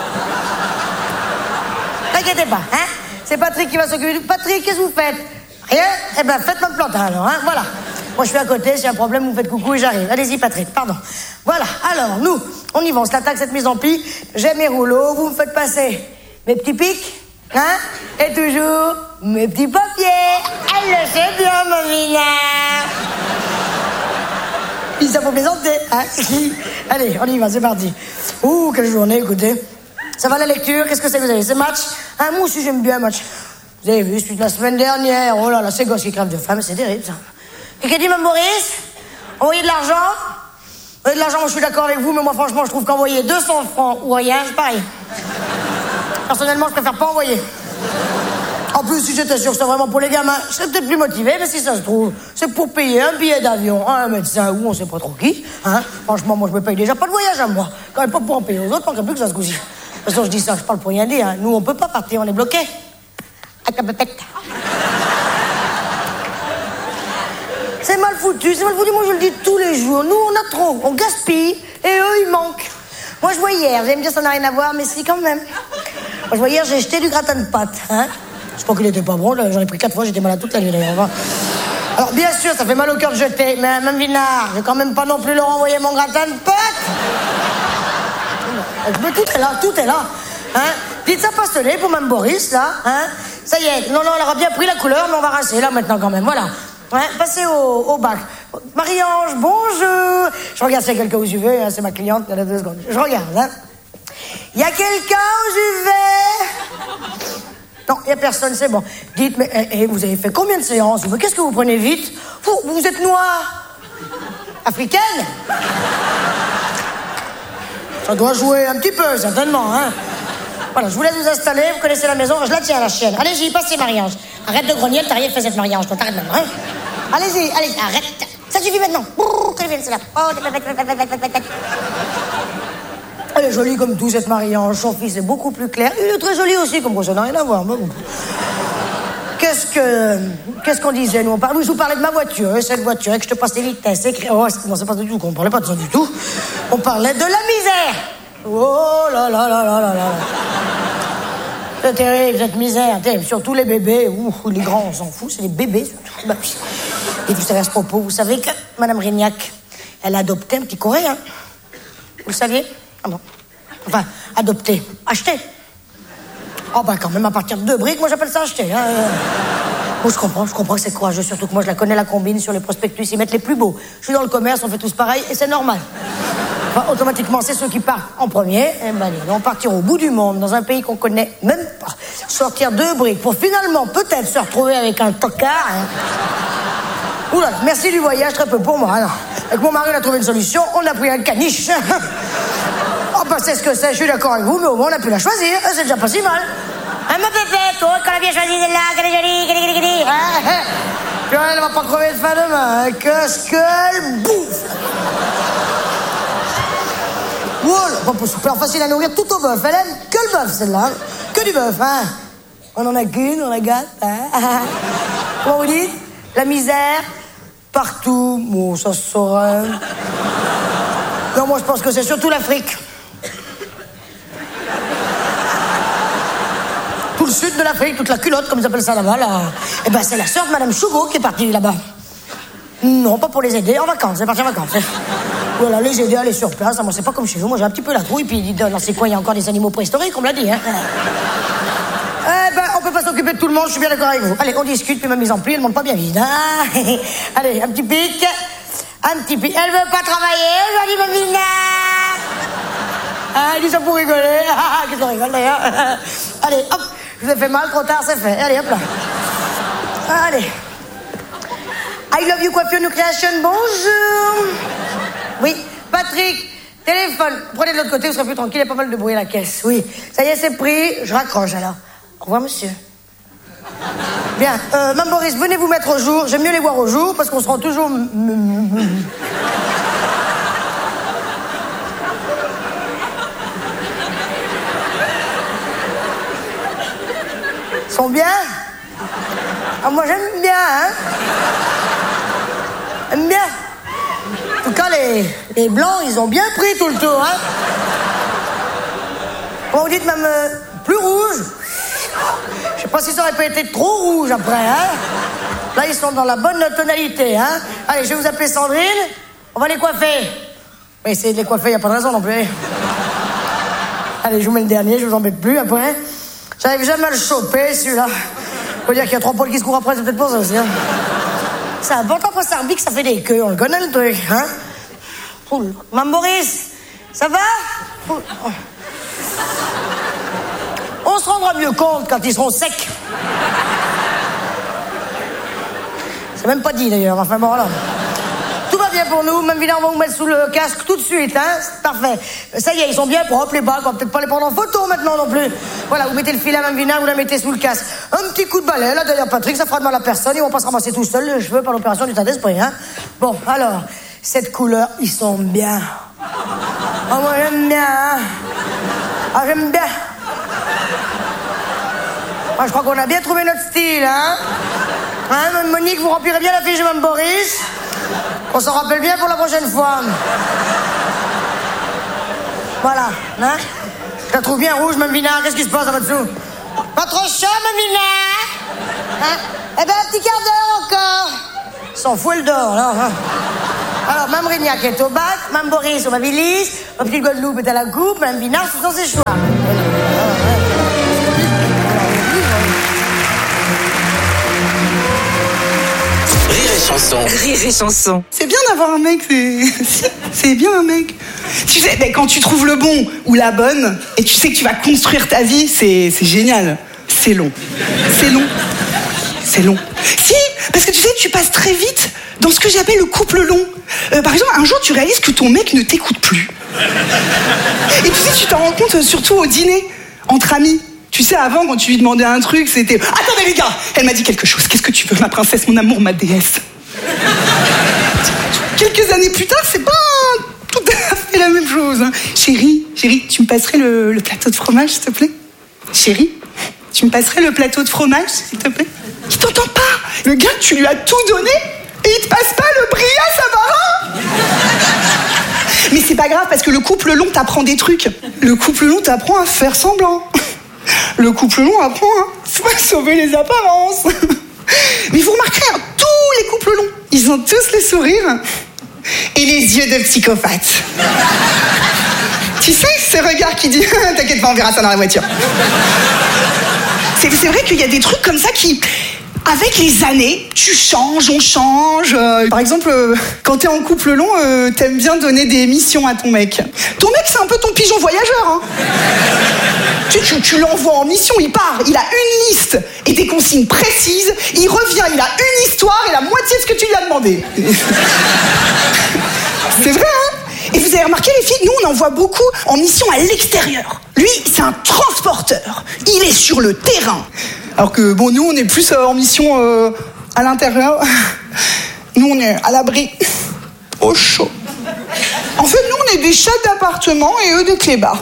T'inquiétez pas, hein? C'est Patrick qui va s'occuper. Patrick, qu'est-ce que vous faites? Rien? Eh ben, faites notre plantain alors, hein? Voilà. Moi, je suis à côté, s'il y a un problème, vous me faites coucou et j'arrive. Allez-y, Patrick, pardon. Voilà, alors, nous, on y va, on se l'attaque cette mise en pli. J'ai mes rouleaux, vous me faites passer mes petits pics, hein? Et toujours, mes petits papiers. Elle le sait bien, ma Vinard. Puis ça faut plaisanter, hein? Allez, on y va, c'est parti. Ouh, quelle journée, écoutez. Ça va la lecture? Qu'est-ce que c'est que vous avez? C'est match? Hein, moi aussi, j'aime bien match. Vous avez vu, celui de la semaine dernière. Oh là là, ces gosses qui crèvent de faim, c'est terrible, ça. Et qu'a dit Mme Boris? Envoyer de l'argent? Envoyer de l'argent, moi je suis d'accord avec vous, mais moi franchement je trouve qu'envoyer 200 francs ou rien, c'est pareil. Personnellement, je préfère pas envoyer. En plus, si j'étais sûr que c'était vraiment pour les gamins, je serais peut-être plus motivé, mais si ça se trouve, c'est pour payer un billet d'avion, un médecin ou on sait pas trop qui. Hein? Franchement, moi je me paye déjà pas de voyage à moi. Quand même pas pour en payer aux autres, manquerait plus que ça se couche. De toute façon, je dis ça, je parle pour rien dire. Hein. Nous, on peut pas partir, on est bloqués. Avec la pépette. C'est mal foutu, moi je le dis tous les jours. Nous, on a trop, on gaspille, et eux, ils manquent. Moi, je vois hier, vous allez me dire ça n'a rien à voir, mais si, quand même. Moi, je vois hier, j'ai jeté du gratin de pâtes, hein. Je crois qu'il était pas bon, j'en ai pris 4 fois, j'étais malade toute la nuit, d'ailleurs. Alors, bien sûr, ça fait mal au cœur de jeter, mais Mme Vinard, je vais quand même pas non plus leur envoyer mon gratin de pâtes. Mais tout est là. Hein? Dites ça pastonné pour Mme Boris, là. Hein? Ça y est, non, elle aura bien pris la couleur, mais on va rincer, là, maintenant, quand même. Voilà. Hein? Passez au bac. Marie-Ange, bonjour. Je regarde s'il y a quelqu'un au UV, hein, c'est ma cliente, il y a 2 secondes. Je regarde, hein. Il y a quelqu'un au UV? Non, il n'y a personne, c'est bon. Dites, mais vous avez fait combien de séances? Qu'est-ce que vous prenez vite? Vous êtes noire? Africaine? Ça doit jouer un petit peu, certainement, hein. Voilà, je vous laisse vous installer, vous connaissez la maison, je la tiens, la chienne. Allez-y, passez, Marie-Ange. Arrête de grogner, t'as rien fait cette Marie-Ange, toi, t'arrêtes maintenant, hein. Allez-y, arrête. Ça suffit maintenant. C'est là. Elle est jolie comme tout, cette Marie-Ange. Son fils est beaucoup plus clair. Il est très joli aussi, comme quoi ça n'a rien à voir. Qu'est-ce qu'on disait, nous? Je vous parlais de ma voiture, cette voiture, et que je te passe les vitesses. Non, c'est pas du tout, on parlait pas de ça du tout. On parlait de la misère. Oh là là là là là là. C'est terrible, cette misère. Surtout les bébés. Les grands, on s'en fout, c'est les bébés, surtout. Bah, et vous savez, à ce propos, vous savez que Mme Rignac, elle a adopté un petit Coréen. Vous le saviez? Ah bon. Enfin, adopté. Acheté. Oh, bah, quand même, à partir de 2 briques, moi, j'appelle ça acheter. Hein. Bon, je comprends que c'est courageux, surtout que moi, je la connais, la combine, sur les prospectus, ils mettent les plus beaux. Je suis dans le commerce, on fait tous pareil, et c'est normal. Enfin, automatiquement, c'est ceux qui partent en premier. Et ben, ils vont partir au bout du monde, dans un pays qu'on connaît même pas. Sortir 2 briques pour finalement, peut-être, se retrouver avec un tocard. Hein. Oula, merci du voyage, très peu pour moi. Alors, avec mon mari, on a trouvé une solution, on a pris un caniche. Oh, bah, c'est ce que c'est, je suis d'accord avec vous, mais au moins, on a pu la choisir, c'est déjà pas si mal. Hein, ma pépette, toi, qu'on a bien choisi celle-là, qu'elle est jolie, hein. Puis elle va pas crever de faim demain, hein. Qu'est-ce qu'elle bouffe. Voilà, pas super facile à nourrir tout au bœuf, elle aime que le bœuf, celle-là, que du bœuf, hein. On en a qu'une, on la gâte, hein. Comment vous dites? La misère, partout, bon, ça se saurait. Non, moi, je pense que c'est surtout l'Afrique. Tout le sud de l'Afrique, toute la culotte, comme ils appellent ça là-bas, là. Eh ben, c'est la sœur de Madame Chougo qui est partie là-bas. Non, pas pour les aider, en vacances, elle est partie en vacances. Voilà, les aider à aller sur place, moi, c'est pas comme chez vous, moi, j'ai un petit peu la trouille, puis dans ces coins, il y a encore des animaux préhistoriques, on me l'a dit, hein. Eh ben, on peut pas s'occuper de tout le monde, je suis bien d'accord avec vous. Allez, on discute, puis ma mise en pli, elle monte pas bien vite, hein. Allez, un petit pic. Un petit pic. Elle veut pas travailler, aujourd'hui, ma Mina. Ah, elle dit ça pour rigoler. Qu'est-ce qu'on rigole, d'ailleurs. Allez, hop, je vous ai fait mal, trop tard, c'est fait. Allez, hop là. Allez. I love you, coiffure, new creation, bonjour. Oui, Patrick, téléphone. Prenez de l'autre côté, vous serez plus tranquille, il y a pas mal de bruit à la caisse. Oui, ça y est, c'est pris, je raccroche alors. Au revoir, monsieur. Bien, Mme Boris, venez vous mettre au jour. J'aime mieux les voir au jour, parce qu'on se rend toujours... Ils sont bien? Ah, moi, j'aime bien, hein? J'aime bien. En tout cas, les blancs, ils ont bien pris tout le tour, hein? Bon, vous dites même plus rouge. Je sais pas si ça aurait pas été trop rouge après, hein? Là, ils sont dans la bonne tonalité, hein? Allez, je vais vous appeler Sandrine. On va les coiffer. On va essayer de les coiffer, y a pas de raison non plus. Allez, je vous mets le dernier, je vous embête plus après. J'arrive jamais à le choper, celui-là. Faut dire qu'il y a 3 poils qui se courent après, c'est peut-être pour ça aussi, hein? C'est important pour ça que ça fait des queues, on le connaît le truc, hein? Mme Boris, ça va? On se rendra mieux compte quand ils seront secs. C'est même pas dit d'ailleurs, enfin bon alors. Tout va bien pour nous, même Vina, on va vous mettre sous le casque tout de suite, hein? C'est parfait. Ça y est, ils sont bien propres les bacs, on va peut-être pas les prendre en photo maintenant non plus. Voilà, vous mettez le filet à Mme Vina, vous la mettez sous le casque. Un petit coup de balai, là derrière Patrick, ça fera de mal à personne, ils vont pas se ramasser tout seuls les cheveux par l'opération du tas d'esprit, hein? Bon, alors, cette couleur, ils sont bien. Ah, moi j'aime bien, hein? Ah, j'aime bien. Moi, je crois qu'on a bien trouvé notre style, hein? Hein, Monique, vous remplirez bien la fiche de Mme Boris? On s'en rappelle bien pour la prochaine fois. Voilà, hein? Je la trouve bien rouge, Mme Vina. Qu'est-ce qui se passe là-dessous? Pas trop chaud, Mme Vina? Hein? Eh ben, un petit quart d'heure encore. Son full d'or, là. Hein. Alors, Mme Rignac est au bac, Mme Boris au Babilis, au petit Guadeloupe est à la coupe, Mme Vinard, ce sont ses choix. Rire et chanson. Rire et chanson. C'est bien d'avoir un mec, c'est bien un mec. Tu sais, quand tu trouves le bon ou la bonne, et tu sais que tu vas construire ta vie, c'est génial. C'est long. C'est long. C'est long. Si, parce que tu sais, tu passes très vite dans ce que j'appelle le couple long. Par exemple, un jour, tu réalises que ton mec ne t'écoute plus. Et tu sais, tu t'en rends compte surtout au dîner, entre amis. Tu sais, avant, quand tu lui demandais un truc, c'était « Attendez les gars, elle m'a dit quelque chose. Qu'est-ce que tu veux, ma princesse, mon amour, ma déesse ?» Quelques années plus tard, c'est pas tout à fait la même chose. Hein. Chérie, tu me passerais le plateau de fromage, s'il te plaît? Chérie, tu me passerais le plateau de fromage, s'il te plaît? Il t'entend pas. Le gars, tu lui as tout donné et il te passe pas le Bria Savarin. Mais c'est pas grave parce que le couple long t'apprend des trucs. Le couple long t'apprend à faire semblant. Le couple long apprend à sauver les apparences. Mais vous remarquerez, tous les couples longs, ils ont tous le sourire et les yeux de psychopathe. Tu sais, ce regard qui dit « T'inquiète pas, on verra ça dans la voiture ». C'est vrai qu'il y a des trucs comme ça qui... Avec les années, tu changes, on change. Par exemple, quand t'es en couple long, t'aimes bien donner des missions à ton mec. Ton mec, c'est un peu ton pigeon voyageur. Hein. Tu l'envoies en mission, il part, il a une liste et des consignes précises. Il revient, il a une histoire et la moitié de ce que tu lui as demandé. C'est vrai, hein? Et vous avez remarqué, les filles, nous, on en voit beaucoup en mission à l'extérieur. Lui, c'est un transporteur. Il est sur le terrain. Alors que, bon, nous, on est plus en mission à l'intérieur. Nous, on est à l'abri, au chaud. En fait, nous, on est des chats d'appartement et eux des clébards.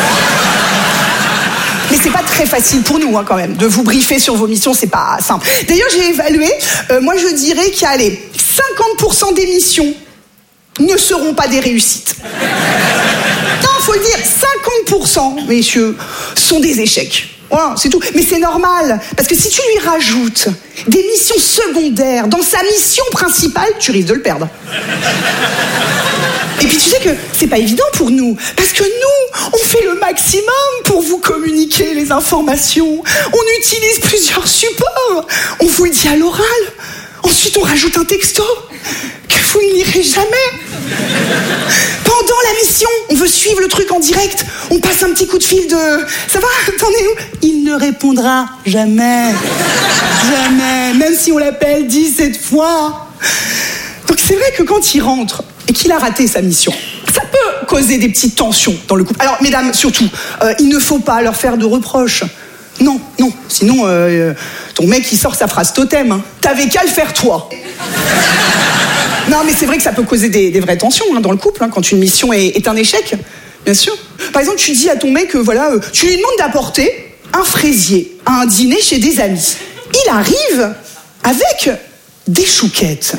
Mais c'est pas très facile pour nous, hein, quand même. De vous briefer sur vos missions, c'est pas simple. D'ailleurs, j'ai évalué. Moi, je dirais qu'il y a, 50% des missions ne seront pas des réussites. Non, faut le dire, 50%, messieurs, sont des échecs. Voilà, c'est tout. Mais c'est normal, parce que si tu lui rajoutes des missions secondaires dans sa mission principale, tu risques de le perdre. Et puis tu sais que c'est pas évident pour nous, parce que nous, on fait le maximum pour vous communiquer les informations. On utilise plusieurs supports. On vous le dit à l'oral. Ensuite, on rajoute un texto que vous ne lirez jamais. Pendant la mission, on veut suivre le truc en direct. On passe un petit coup de fil de « Ça va, t'en es où ?» Il ne répondra jamais. Jamais. Même si on l'appelle 17 fois. Donc c'est vrai que quand il rentre et qu'il a raté sa mission, ça peut causer des petites tensions dans le couple. Alors, mesdames, surtout, il ne faut pas leur faire de reproches. Non, sinon, ton mec, il sort sa phrase totem. Hein. T'avais qu'à le faire, toi. Non, mais c'est vrai que ça peut causer des vraies tensions dans le couple, quand une mission est un échec, bien sûr. Par exemple, tu dis à ton mec, tu lui demandes d'apporter un fraisier à un dîner chez des amis. Il arrive avec des chouquettes.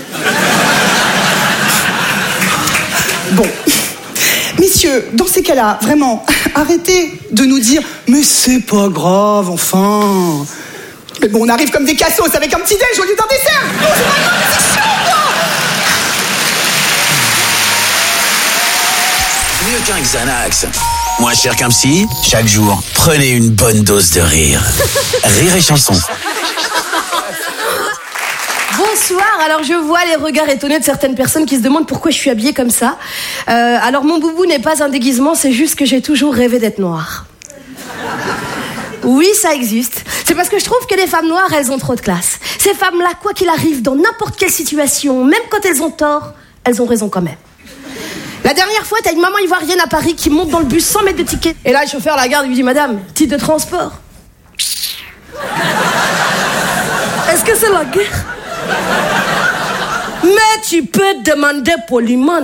Bon... Messieurs, dans ces cas-là, vraiment, arrêtez de nous dire « Mais c'est pas grave, enfin !» Mais bon, on arrive comme des cassos avec un petit déj au lieu d'un dessert. Non, c'est pas grave, c'est chiant, quoi. Mieux qu'un Xanax. Moins cher qu'un psy, chaque jour, prenez une bonne dose de rire. Rire et chanson. Bonsoir, alors je vois les regards étonnés de certaines personnes qui se demandent pourquoi je suis habillée comme ça. Alors mon boubou n'est pas un déguisement, c'est juste que j'ai toujours rêvé d'être noire. Oui, ça existe. C'est parce que je trouve que les femmes noires, elles ont trop de classe. Ces femmes-là, quoi qu'il arrive, dans n'importe quelle situation, même quand elles ont tort, elles ont raison quand même. La dernière fois, t'as une maman ivoirienne à Paris qui monte dans le bus sans mettre de ticket. Et là, le chauffeur la garde et lui dit « Madame, titre de transport ?» Est-ce que c'est la guerre ? Mais tu peux demander poliment.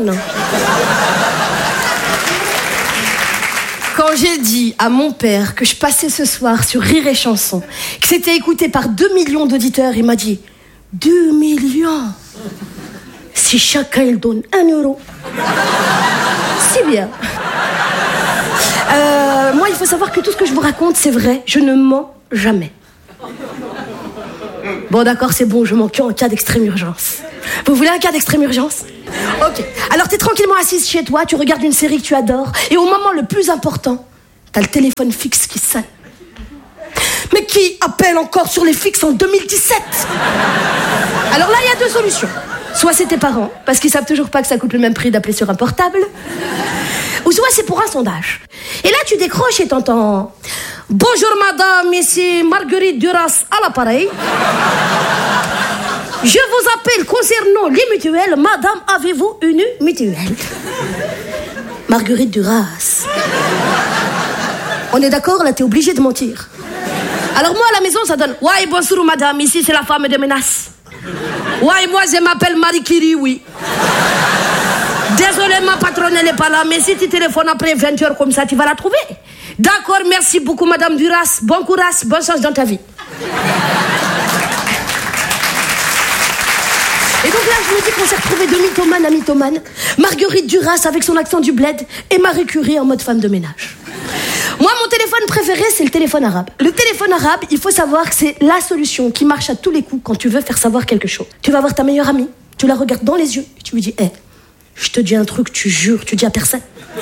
Quand j'ai dit à mon père que je passais ce soir sur Rire et Chanson, que c'était écouté par 2 millions d'auditeurs, il m'a dit 2 millions. Si chacun il donne 1 euro, c'est bien. Moi, il faut savoir que tout ce que je vous raconte, c'est vrai. Je ne mens jamais. Bon, d'accord, c'est bon, je mens qu'en cas d'extrême urgence. Vous voulez un cas d'extrême urgence? Ok. Alors t'es tranquillement assise chez toi, tu regardes une série que tu adores, et au moment le plus important, t'as le téléphone fixe qui sonne. Mais qui appelle encore sur les fixes en 2017? Alors là, il y a deux solutions. Soit c'est tes parents, parce qu'ils savent toujours pas que ça coûte le même prix d'appeler sur un portable, ou soit c'est pour un sondage. Et là, tu décroches et t'entends « Bonjour madame, ici Marguerite Duras à l'appareil. Je vous appelle concernant les mutuelles. Madame, avez-vous une mutuelle ?» Marguerite Duras. On est d'accord, là, t'es obligé de mentir. Alors moi, à la maison, ça donne « Ouais, bonjour madame, ici c'est la femme de menace. Ouais, moi je m'appelle Marie Curie, oui. Désolé, ma patronne, elle n'est pas là, mais si tu téléphones après 20h comme ça, tu vas la trouver. D'accord, merci beaucoup, madame Duras. Bon courage, bonne chance dans ta vie. Et donc là, je me dis qu'on s'est retrouvés de mythomane à mythomane. Marguerite Duras avec son accent du bled et Marie Curie en mode femme de ménage. Moi, mon téléphone préféré, c'est le téléphone arabe. Le téléphone arabe, il faut savoir que c'est la solution qui marche à tous les coups quand tu veux faire savoir quelque chose. Tu vas voir ta meilleure amie, tu la regardes dans les yeux et tu lui dis « Hé, je te dis un truc, tu jures, tu dis à personne. »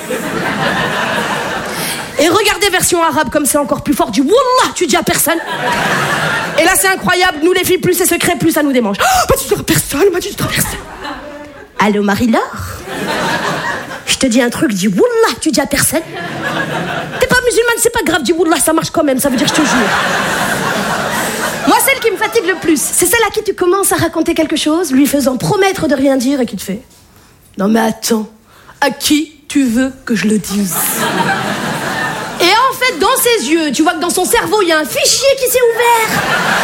Et regardez version arabe comme c'est encore plus fort, du « Wallah, tu dis à personne. » Et là, c'est incroyable, nous les filles, plus c'est secret, plus ça nous démange. « Bah tu dis à personne, bah tu dis à personne. » Allô, Marie-Laure? Je te dis un truc, dis Wallah, tu dis à personne. T'es pas musulmane, c'est pas grave, dis Wallah, ça marche quand même, ça veut dire je te jure. Moi, celle qui me fatigue le plus, c'est celle à qui tu commences à raconter quelque chose, lui faisant promettre de rien dire et qui te fait « Non mais attends, à qui tu veux que je le dise ?» Et en fait, dans ses yeux, tu vois que dans son cerveau, il y a un fichier qui s'est ouvert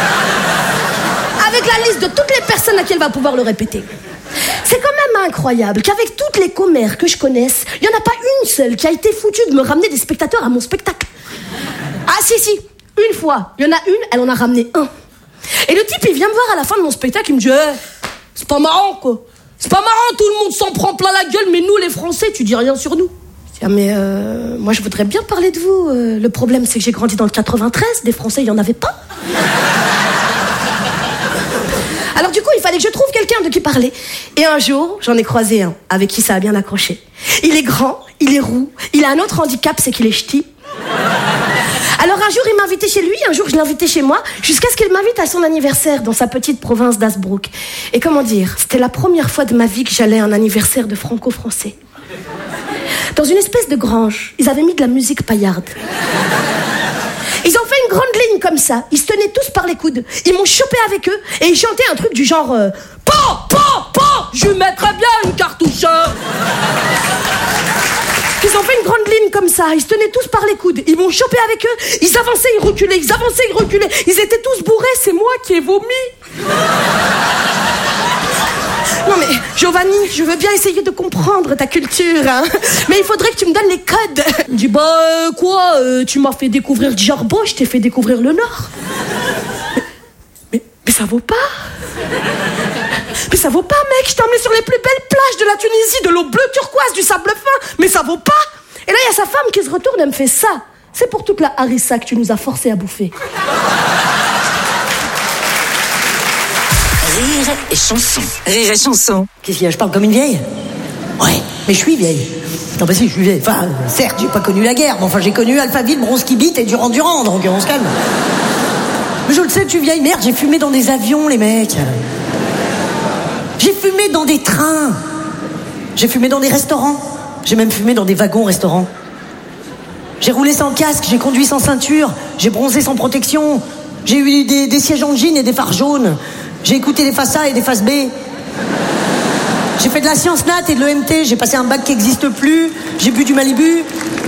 avec la liste de toutes les personnes à qui elle va pouvoir le répéter. C'est quand même incroyable qu'avec toutes les commères que je connaisse, il n'y en a pas une seule qui a été foutue de me ramener des spectateurs à mon spectacle. Ah si, une fois, il y en a une, elle en a ramené un. Et le type, il vient me voir à la fin de mon spectacle, il me dit c'est pas marrant quoi. C'est pas marrant, tout le monde s'en prend plein la gueule, mais nous les Français, tu dis rien sur nous. Je dis, mais moi je voudrais bien parler de vous. Le problème c'est que j'ai grandi dans le 93, des Français il n'y en avait pas. Alors du coup, il fallait que je trouve quelqu'un de qui parler. Et un jour, j'en ai croisé un avec qui ça a bien accroché. Il est grand, il est roux, il a un autre handicap, c'est qu'il est ch'ti. Alors un jour, il m'a invité chez lui, un jour, je l'ai invité chez moi, jusqu'à ce qu'il m'invite à son anniversaire dans sa petite province d'Asbrook. Et comment dire, c'était la première fois de ma vie que j'allais à un anniversaire de franco-français. Dans une espèce de grange, ils avaient mis de la musique paillarde. Ils ont fait une grande ligne comme ça. Ils se tenaient tous par les coudes. Ils m'ont chopé avec eux et ils chantaient un truc du genre je mettrais bien une cartouche. Ils ont fait une grande ligne comme ça. Ils se tenaient tous par les coudes. Ils m'ont chopé avec eux. Ils avançaient, ils reculaient. Ils avançaient, ils reculaient. Ils étaient tous bourrés. C'est moi qui ai vomi. Non mais, Giovanni, je veux bien essayer de comprendre ta culture, hein. Mais il faudrait que tu me donnes les codes. Il me dit, tu m'as fait découvrir Djerbo, je t'ai fait découvrir le Nord. Mais ça vaut pas. Mais ça vaut pas, mec, je t'ai emmené sur les plus belles plages de la Tunisie, de l'eau bleue turquoise, du sable fin. Mais ça vaut pas. Et là, il y a sa femme qui se retourne et me fait ça. C'est pour toute la harissa que tu nous as forcé à bouffer. Rire et chanson. Rire et chanson. Qu'est-ce qu'il y a, je parle comme une vieille? Ouais, mais je suis vieille. Non, bah si, je suis vieille. Enfin, certes, j'ai pas connu la guerre, mais enfin, j'ai connu Alphaville, Bronski-Beat et Durand-Durand, donc on se calme. Mais je le sais, tu es vieille. Merde, j'ai fumé dans des avions, les mecs. J'ai fumé dans des trains. J'ai fumé dans des restaurants. J'ai même fumé dans des wagons-restaurants. J'ai roulé sans casque, j'ai conduit sans ceinture, j'ai bronzé sans protection. J'ai eu des sièges en jean et des phares jaunes. J'ai écouté des faces A et des faces B. J'ai fait de la science nat et de l'EMT. J'ai passé un bac qui n'existe plus. J'ai bu du Malibu.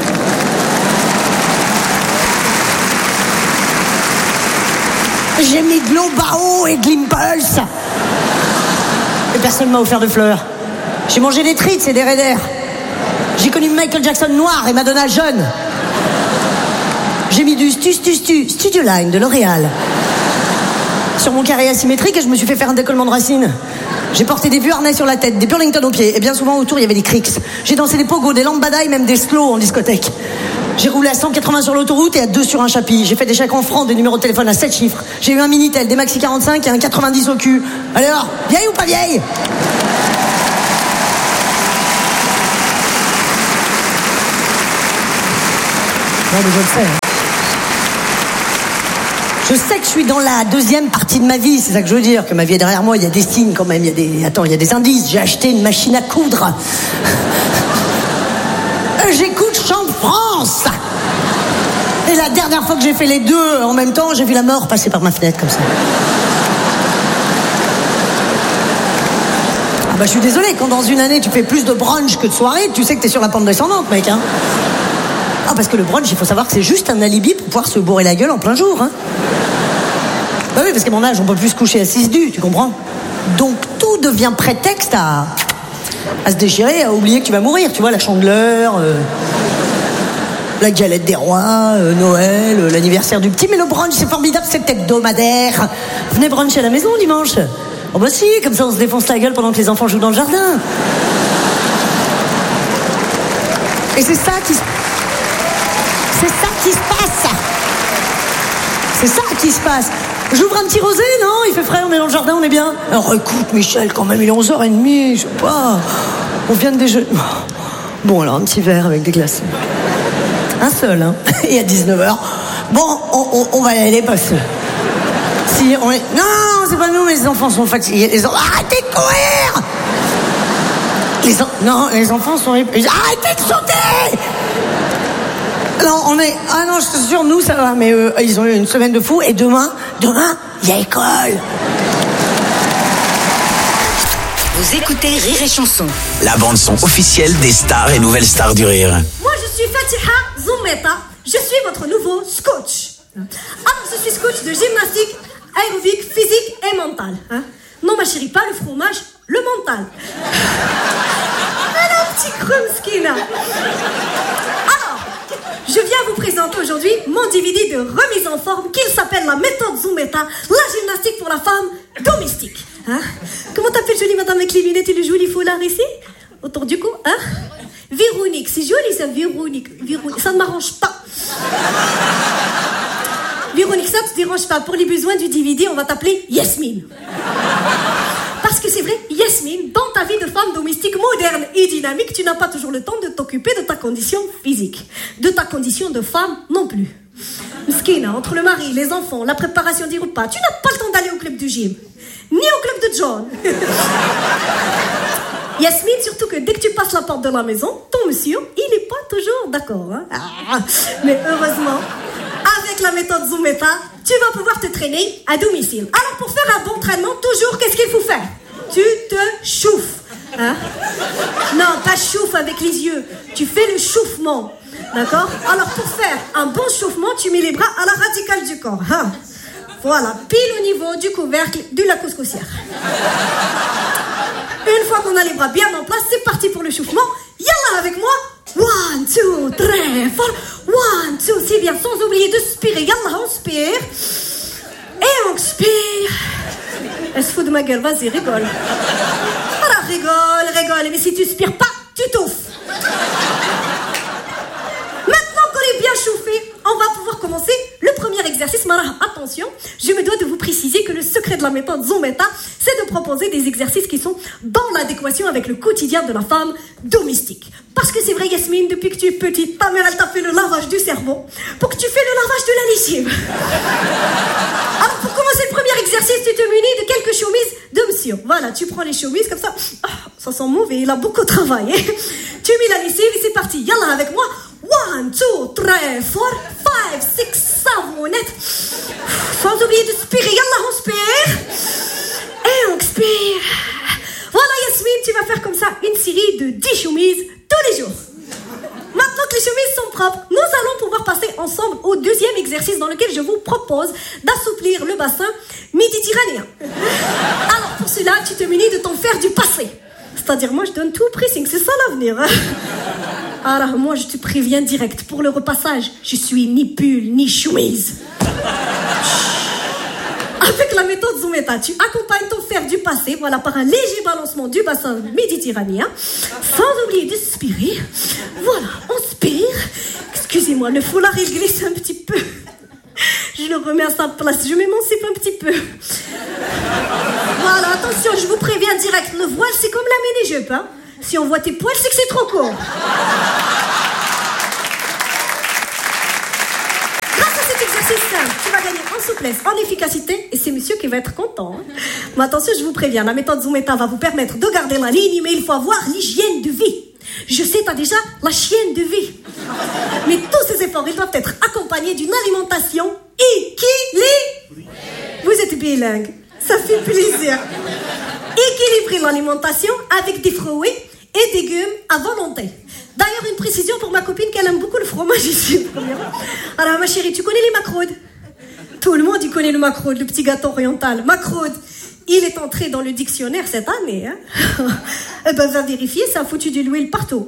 J'ai mis de l'eau Bao et de l'Impulse. Et personne m'a offert de fleurs. J'ai mangé des Tritz et des Raiders. J'ai connu Michael Jackson noir et Madonna jeune. J'ai mis du Studio Line de L'Oréal sur mon carré asymétrique et je me suis fait faire un décollement de racines. J'ai porté des vieux harnais sur la tête, des Burlington aux pieds, et bien souvent autour il y avait des crics. J'ai dansé des pogos, des lambada et même des slow en discothèque. J'ai roulé à 180 sur l'autoroute et à 2 sur un chapitre. J'ai fait des chèques en francs, des numéros de téléphone à 7 chiffres. J'ai eu un Minitel, des Maxi 45 et un 90 au cul. Allez alors, vieille ou pas vieille? Non mais je le sais. Je sais que je suis dans la deuxième partie de ma vie, c'est ça que je veux dire, que ma vie est derrière moi, il y a des signes quand même, il y a des indices. J'ai acheté une machine à coudre. J'écoute Chant de France. Et la dernière fois que j'ai fait les deux en même temps, j'ai vu la mort passer par ma fenêtre comme ça. Ah bah je suis désolée, quand dans une année tu fais plus de brunch que de soirée, tu sais que t'es sur la pente descendante, mec, hein. Ah parce que le brunch, il faut savoir que c'est juste un alibi pour pouvoir se bourrer la gueule en plein jour, hein. Bah oui, parce qu'à mon âge, on peut plus se coucher à 6 du, tu comprends? Donc tout devient prétexte à se déchirer, à oublier que tu vas mourir, tu vois, la Chandeleur, la galette des rois, Noël, l'anniversaire du petit. Mais le brunch, c'est formidable, c'est hebdomadaire. Venez bruncher à la maison dimanche. Oh bah si, comme ça on se défonce la gueule pendant que les enfants jouent dans le jardin. Et c'est ça qui se passe. C'est ça qui se passe. J'ouvre un petit rosé, non? Il fait frais, on est dans le jardin, on est bien. Alors écoute, Michel, quand même, il est 11h30, je sais pas. On vient de déjeuner. Bon, alors un petit verre avec des glaçons. Un seul, hein. Et à 19h. Bon, on va y aller parce que... Si on est... Non, c'est pas nous, mais les enfants sont fatigués. Arrêtez de courir! Non, les enfants sont... Arrêtez de sauter! Non, on est... Ah non, je suis sûre, nous, ça va. Mais ils ont eu une semaine de fou. Et demain, il y a école. Vous écoutez Rire et Chanson. La bande-son officielle des stars et nouvelles stars du rire. Moi, je suis Fatiha Zoumeta. Je suis votre nouveau coach. Alors, je suis coach de gymnastique, aérobic, physique et mental. Hein? Non, ma chérie, pas le fromage, le mental. Alors, petit krumski, là. Alors, je viens vous présenter aujourd'hui mon DVD de remise en forme qui s'appelle la méthode Zoumeta, la gymnastique pour la femme domestique. Hein? Comment t'appelles jolie madame avec les lunettes et le joli foulard ici? Autour du cou, hein? Véronique, c'est joli ça, Véronique. Ça ne m'arrange pas. Véronique, ça ne te dérange pas. Pour les besoins du DVD, on va t'appeler Yasmine. Parce que c'est vrai, Yasmine, dans ta vie de femme domestique moderne et dynamique, tu n'as pas toujours le temps de t'occuper de ta condition physique. De ta condition de femme non plus. Mskina, entre le mari, les enfants, la préparation des repas, tu n'as pas le temps d'aller au club de gym. Ni au club de John. Yasmine, surtout que dès que tu passes la porte de la maison, ton monsieur, il n'est pas toujours d'accord. Hein? Mais heureusement, avec la méthode Zoumeta, tu vas pouvoir te traîner à domicile. Alors pour faire un bon entraînement, toujours, qu'est-ce qu'il faut faire? Tu te chauffes. Hein? Non, pas chauffe avec les yeux. Tu fais le chauffement. D'accord? Alors pour faire un bon chauffement, tu mets les bras à la radicale du corps. Hein? Voilà, pile au niveau du couvercle de la couscoussière. Une fois qu'on a les bras bien en place, c'est parti pour le chauffement. Yallah avec moi. 1, 2, 3, 4. 1, 2, c'est bien, sans oublier de spirer. Yallah, on spire. Et on expire. Elle se fout de ma gueule, vas-y, rigole. Voilà, rigole. Mais si tu spires pas, tu touffes. Maintenant qu'on est bien chauffé, on va pouvoir commencer le premier exercice. Marah, attention, je me dois de vous préciser que le secret de la méthode Zoumeta, c'est de proposer des exercices qui sont dans l'adéquation avec le quotidien de la femme domestique. Parce que c'est vrai, Yasmine, depuis que tu es petite, ta mère, elle t'a fait le lavage du cerveau pour que tu fais le lavage de la lessive. Alors, pour commencer le premier exercice, tu te munis de quelques chemises de monsieur. Voilà, tu prends les chemises comme ça. Oh, ça sent mauvais, il a beaucoup travaillé. Tu mets la lessive et c'est parti. Yallah avec moi. 1, 2, 3, 4, 5, 6, 7. Sans oublier de spirer. Yallah, on spire. Et on expire. Voilà, Yasmine, tu vas faire comme ça une série de 10 chemises tous les jours. Maintenant que les chemises sont propres, nous allons pouvoir passer ensemble au deuxième exercice dans lequel je vous propose d'assouplir le bassin méditerranéen. Alors, pour cela, tu te munis de ton fer du passé. C'est-à-dire, moi, je donne tout au pressing, c'est ça l'avenir. Hein? Alors, moi, je te préviens direct, pour le repassage, je suis ni pull, ni chemise. Ah Avec la méthode Zumeta, tu accompagnes ton fer du passé, voilà, par un léger balancement du bassin méditerranéen, sans oublier de spirer. Voilà, on spire. Excusez-moi, le foulard il glisse un petit peu. Je le remets à sa place, je m'émancipe un petit peu. Voilà, attention, je vous préviens direct, le voile c'est comme la mini-jupe, hein. Si on voit tes poils, c'est que c'est trop court. Grâce à cet exercice simple, tu vas gagner en souplesse, en efficacité, et c'est monsieur qui va être content. Hein. Mais attention, je vous préviens, la méthode Zumeta va vous permettre de garder la ligne, mais il faut avoir l'hygiène de vie. Je sais, t'as déjà la chienne de vie. Mais tous ces efforts, ils doivent être accompagnés d'une alimentation équilibrée. Vous êtes bilingue, ça fait plaisir. Équilibrer l'alimentation avec des fruits et légumes à volonté. D'ailleurs, une précision pour ma copine qu'elle aime beaucoup le fromage ici. Alors, ma chérie, tu connais les macrodes? Tout le monde, il connaît le macrode, le petit gâteau oriental. Macrode, il est entré dans le dictionnaire cette année. Hein. Eh ben, va vérifier, ça a foutu de l'huile partout.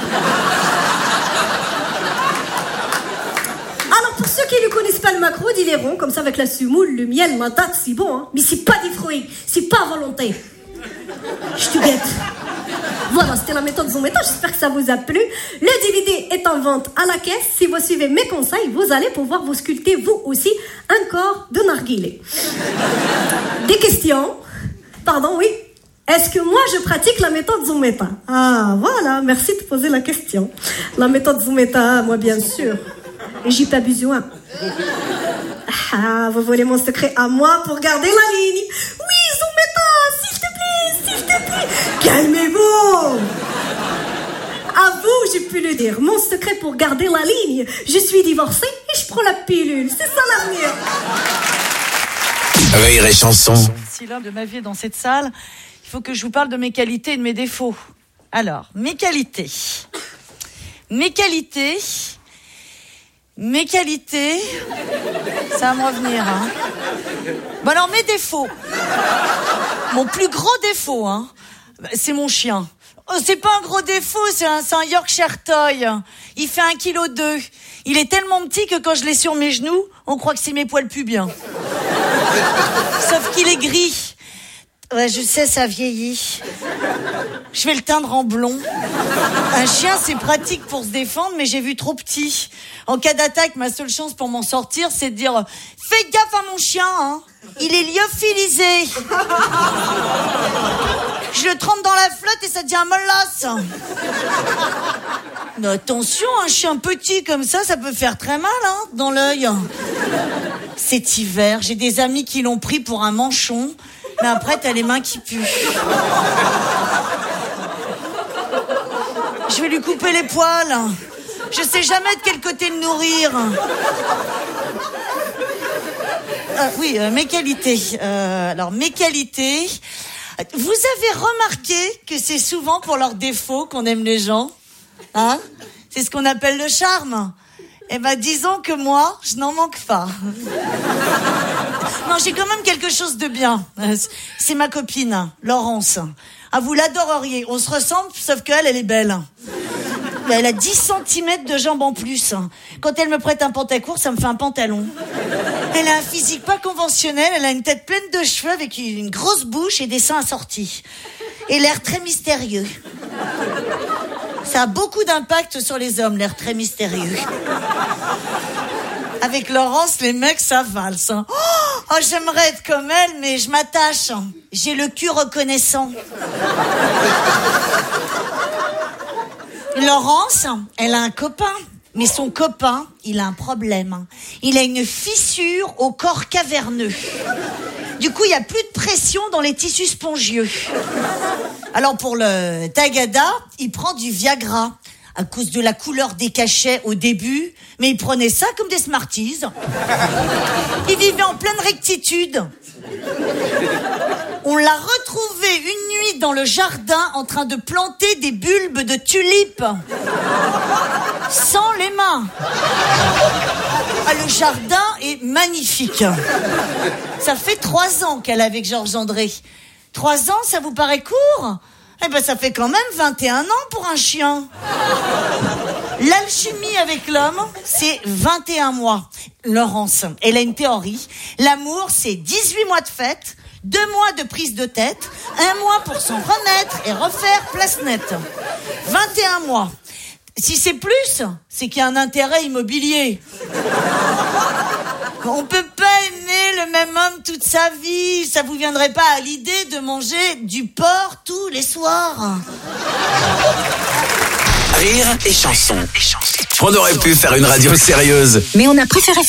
Alors, pour ceux qui ne connaissent pas le macrode, il est rond, comme ça, avec la semoule, le miel, la date, c'est bon. Hein. Mais c'est pas des fruits, c'est pas à volonté. Je te guette. Voilà, c'était la méthode Zumeta, j'espère que ça vous a plu. Le DVD est en vente à la caisse. Si vous suivez mes conseils, vous allez pouvoir vous sculpter, vous aussi, un corps de narguilé. Des questions? Pardon, oui? Est-ce que moi, je pratique la méthode Zumeta? Ah, voilà, merci de poser la question. La méthode Zumeta, moi, bien sûr. Et j'y pas besoin. Ah, vous voulez mon secret à moi pour garder la ligne? Oui, Zumeta, s'il te plaît. Calmez-vous. À vous, j'ai pu le dire. Mon secret pour garder la ligne. Je suis divorcée et je prends la pilule. C'est ça l'avenir. Rire et chanson. Si l'homme de ma vie est dans cette salle, il faut que je vous parle de mes qualités et de mes défauts. Alors, mes qualités. Ça va me revenir, hein. Bon alors, mes défauts. Mon plus gros défaut, hein, c'est mon chien. Oh, c'est pas un gros défaut, c'est un Yorkshire Toy. Il fait 1,2 kg. Il est tellement petit que quand je l'ai sur mes genoux, on croit que c'est mes poils pubiens. Sauf qu'il est gris. Ouais, je sais, ça vieillit. Je vais le teindre en blond. Un chien, c'est pratique pour se défendre, mais j'ai vu trop petit. En cas d'attaque, ma seule chance pour m'en sortir, c'est de dire « Faites gaffe à mon chien, hein. Il est lyophilisé. » Je le trempe dans la flotte et ça devient molasse. Mais attention, un chien petit comme ça peut faire très mal, hein, dans l'œil. Cet hiver, j'ai des amis qui l'ont pris pour un manchon, mais après, t'as les mains qui puent. Je vais lui couper les poils. Je sais jamais de quel côté le nourrir. Oui, mes qualités. Alors, mes qualités... Vous avez remarqué que c'est souvent pour leurs défauts qu'on aime les gens, hein? C'est ce qu'on appelle le charme. Eh ben, disons que moi, je n'en manque pas. Non, j'ai quand même quelque chose de bien. C'est ma copine, Laurence. Ah, vous l'adoreriez. On se ressemble, sauf qu'elle, elle est belle. Elle a 10 cm de jambes en plus. Quand elle me prête un pantacourt, ça me fait un pantalon. Elle a un physique pas conventionnel, elle a une tête pleine de cheveux avec une grosse bouche et des seins assortis. Et l'air très mystérieux. Ça a beaucoup d'impact sur les hommes, l'air très mystérieux. Avec Laurence, les mecs, ça valse. Oh, j'aimerais être comme elle, mais je m'attache. J'ai le cul reconnaissant. Laurence, elle a un copain. Mais son copain, il a un problème. Il a une fissure au corps caverneux. Du coup, il n'y a plus de pression dans les tissus spongieux. Alors pour le tagada, il prend du Viagra. À cause de la couleur des cachets au début, mais il prenait ça comme des Smarties. Il vivait en pleine rectitude. On l'a retrouvé une nuit dans le jardin en train de planter des bulbes de tulipes. Sans les mains. Ah, le jardin est magnifique. Ça fait 3 ans qu'elle est avec Georges André. 3 ans, ça vous paraît court ? Eh ben, ça fait quand même 21 ans pour un chien. L'alchimie avec l'homme, c'est 21 mois. Laurence, elle a une théorie. L'amour, c'est 18 mois de fête, 2 mois de prise de tête, 1 mois pour s'en remettre et refaire place nette. 21 mois. Si c'est plus, c'est qu'il y a un intérêt immobilier. On peut pas aimer le même homme toute sa vie. Ça vous viendrait pas à l'idée de manger du porc tous les soirs? Rire et chanson. On aurait pu faire une radio sérieuse. Mais on a préféré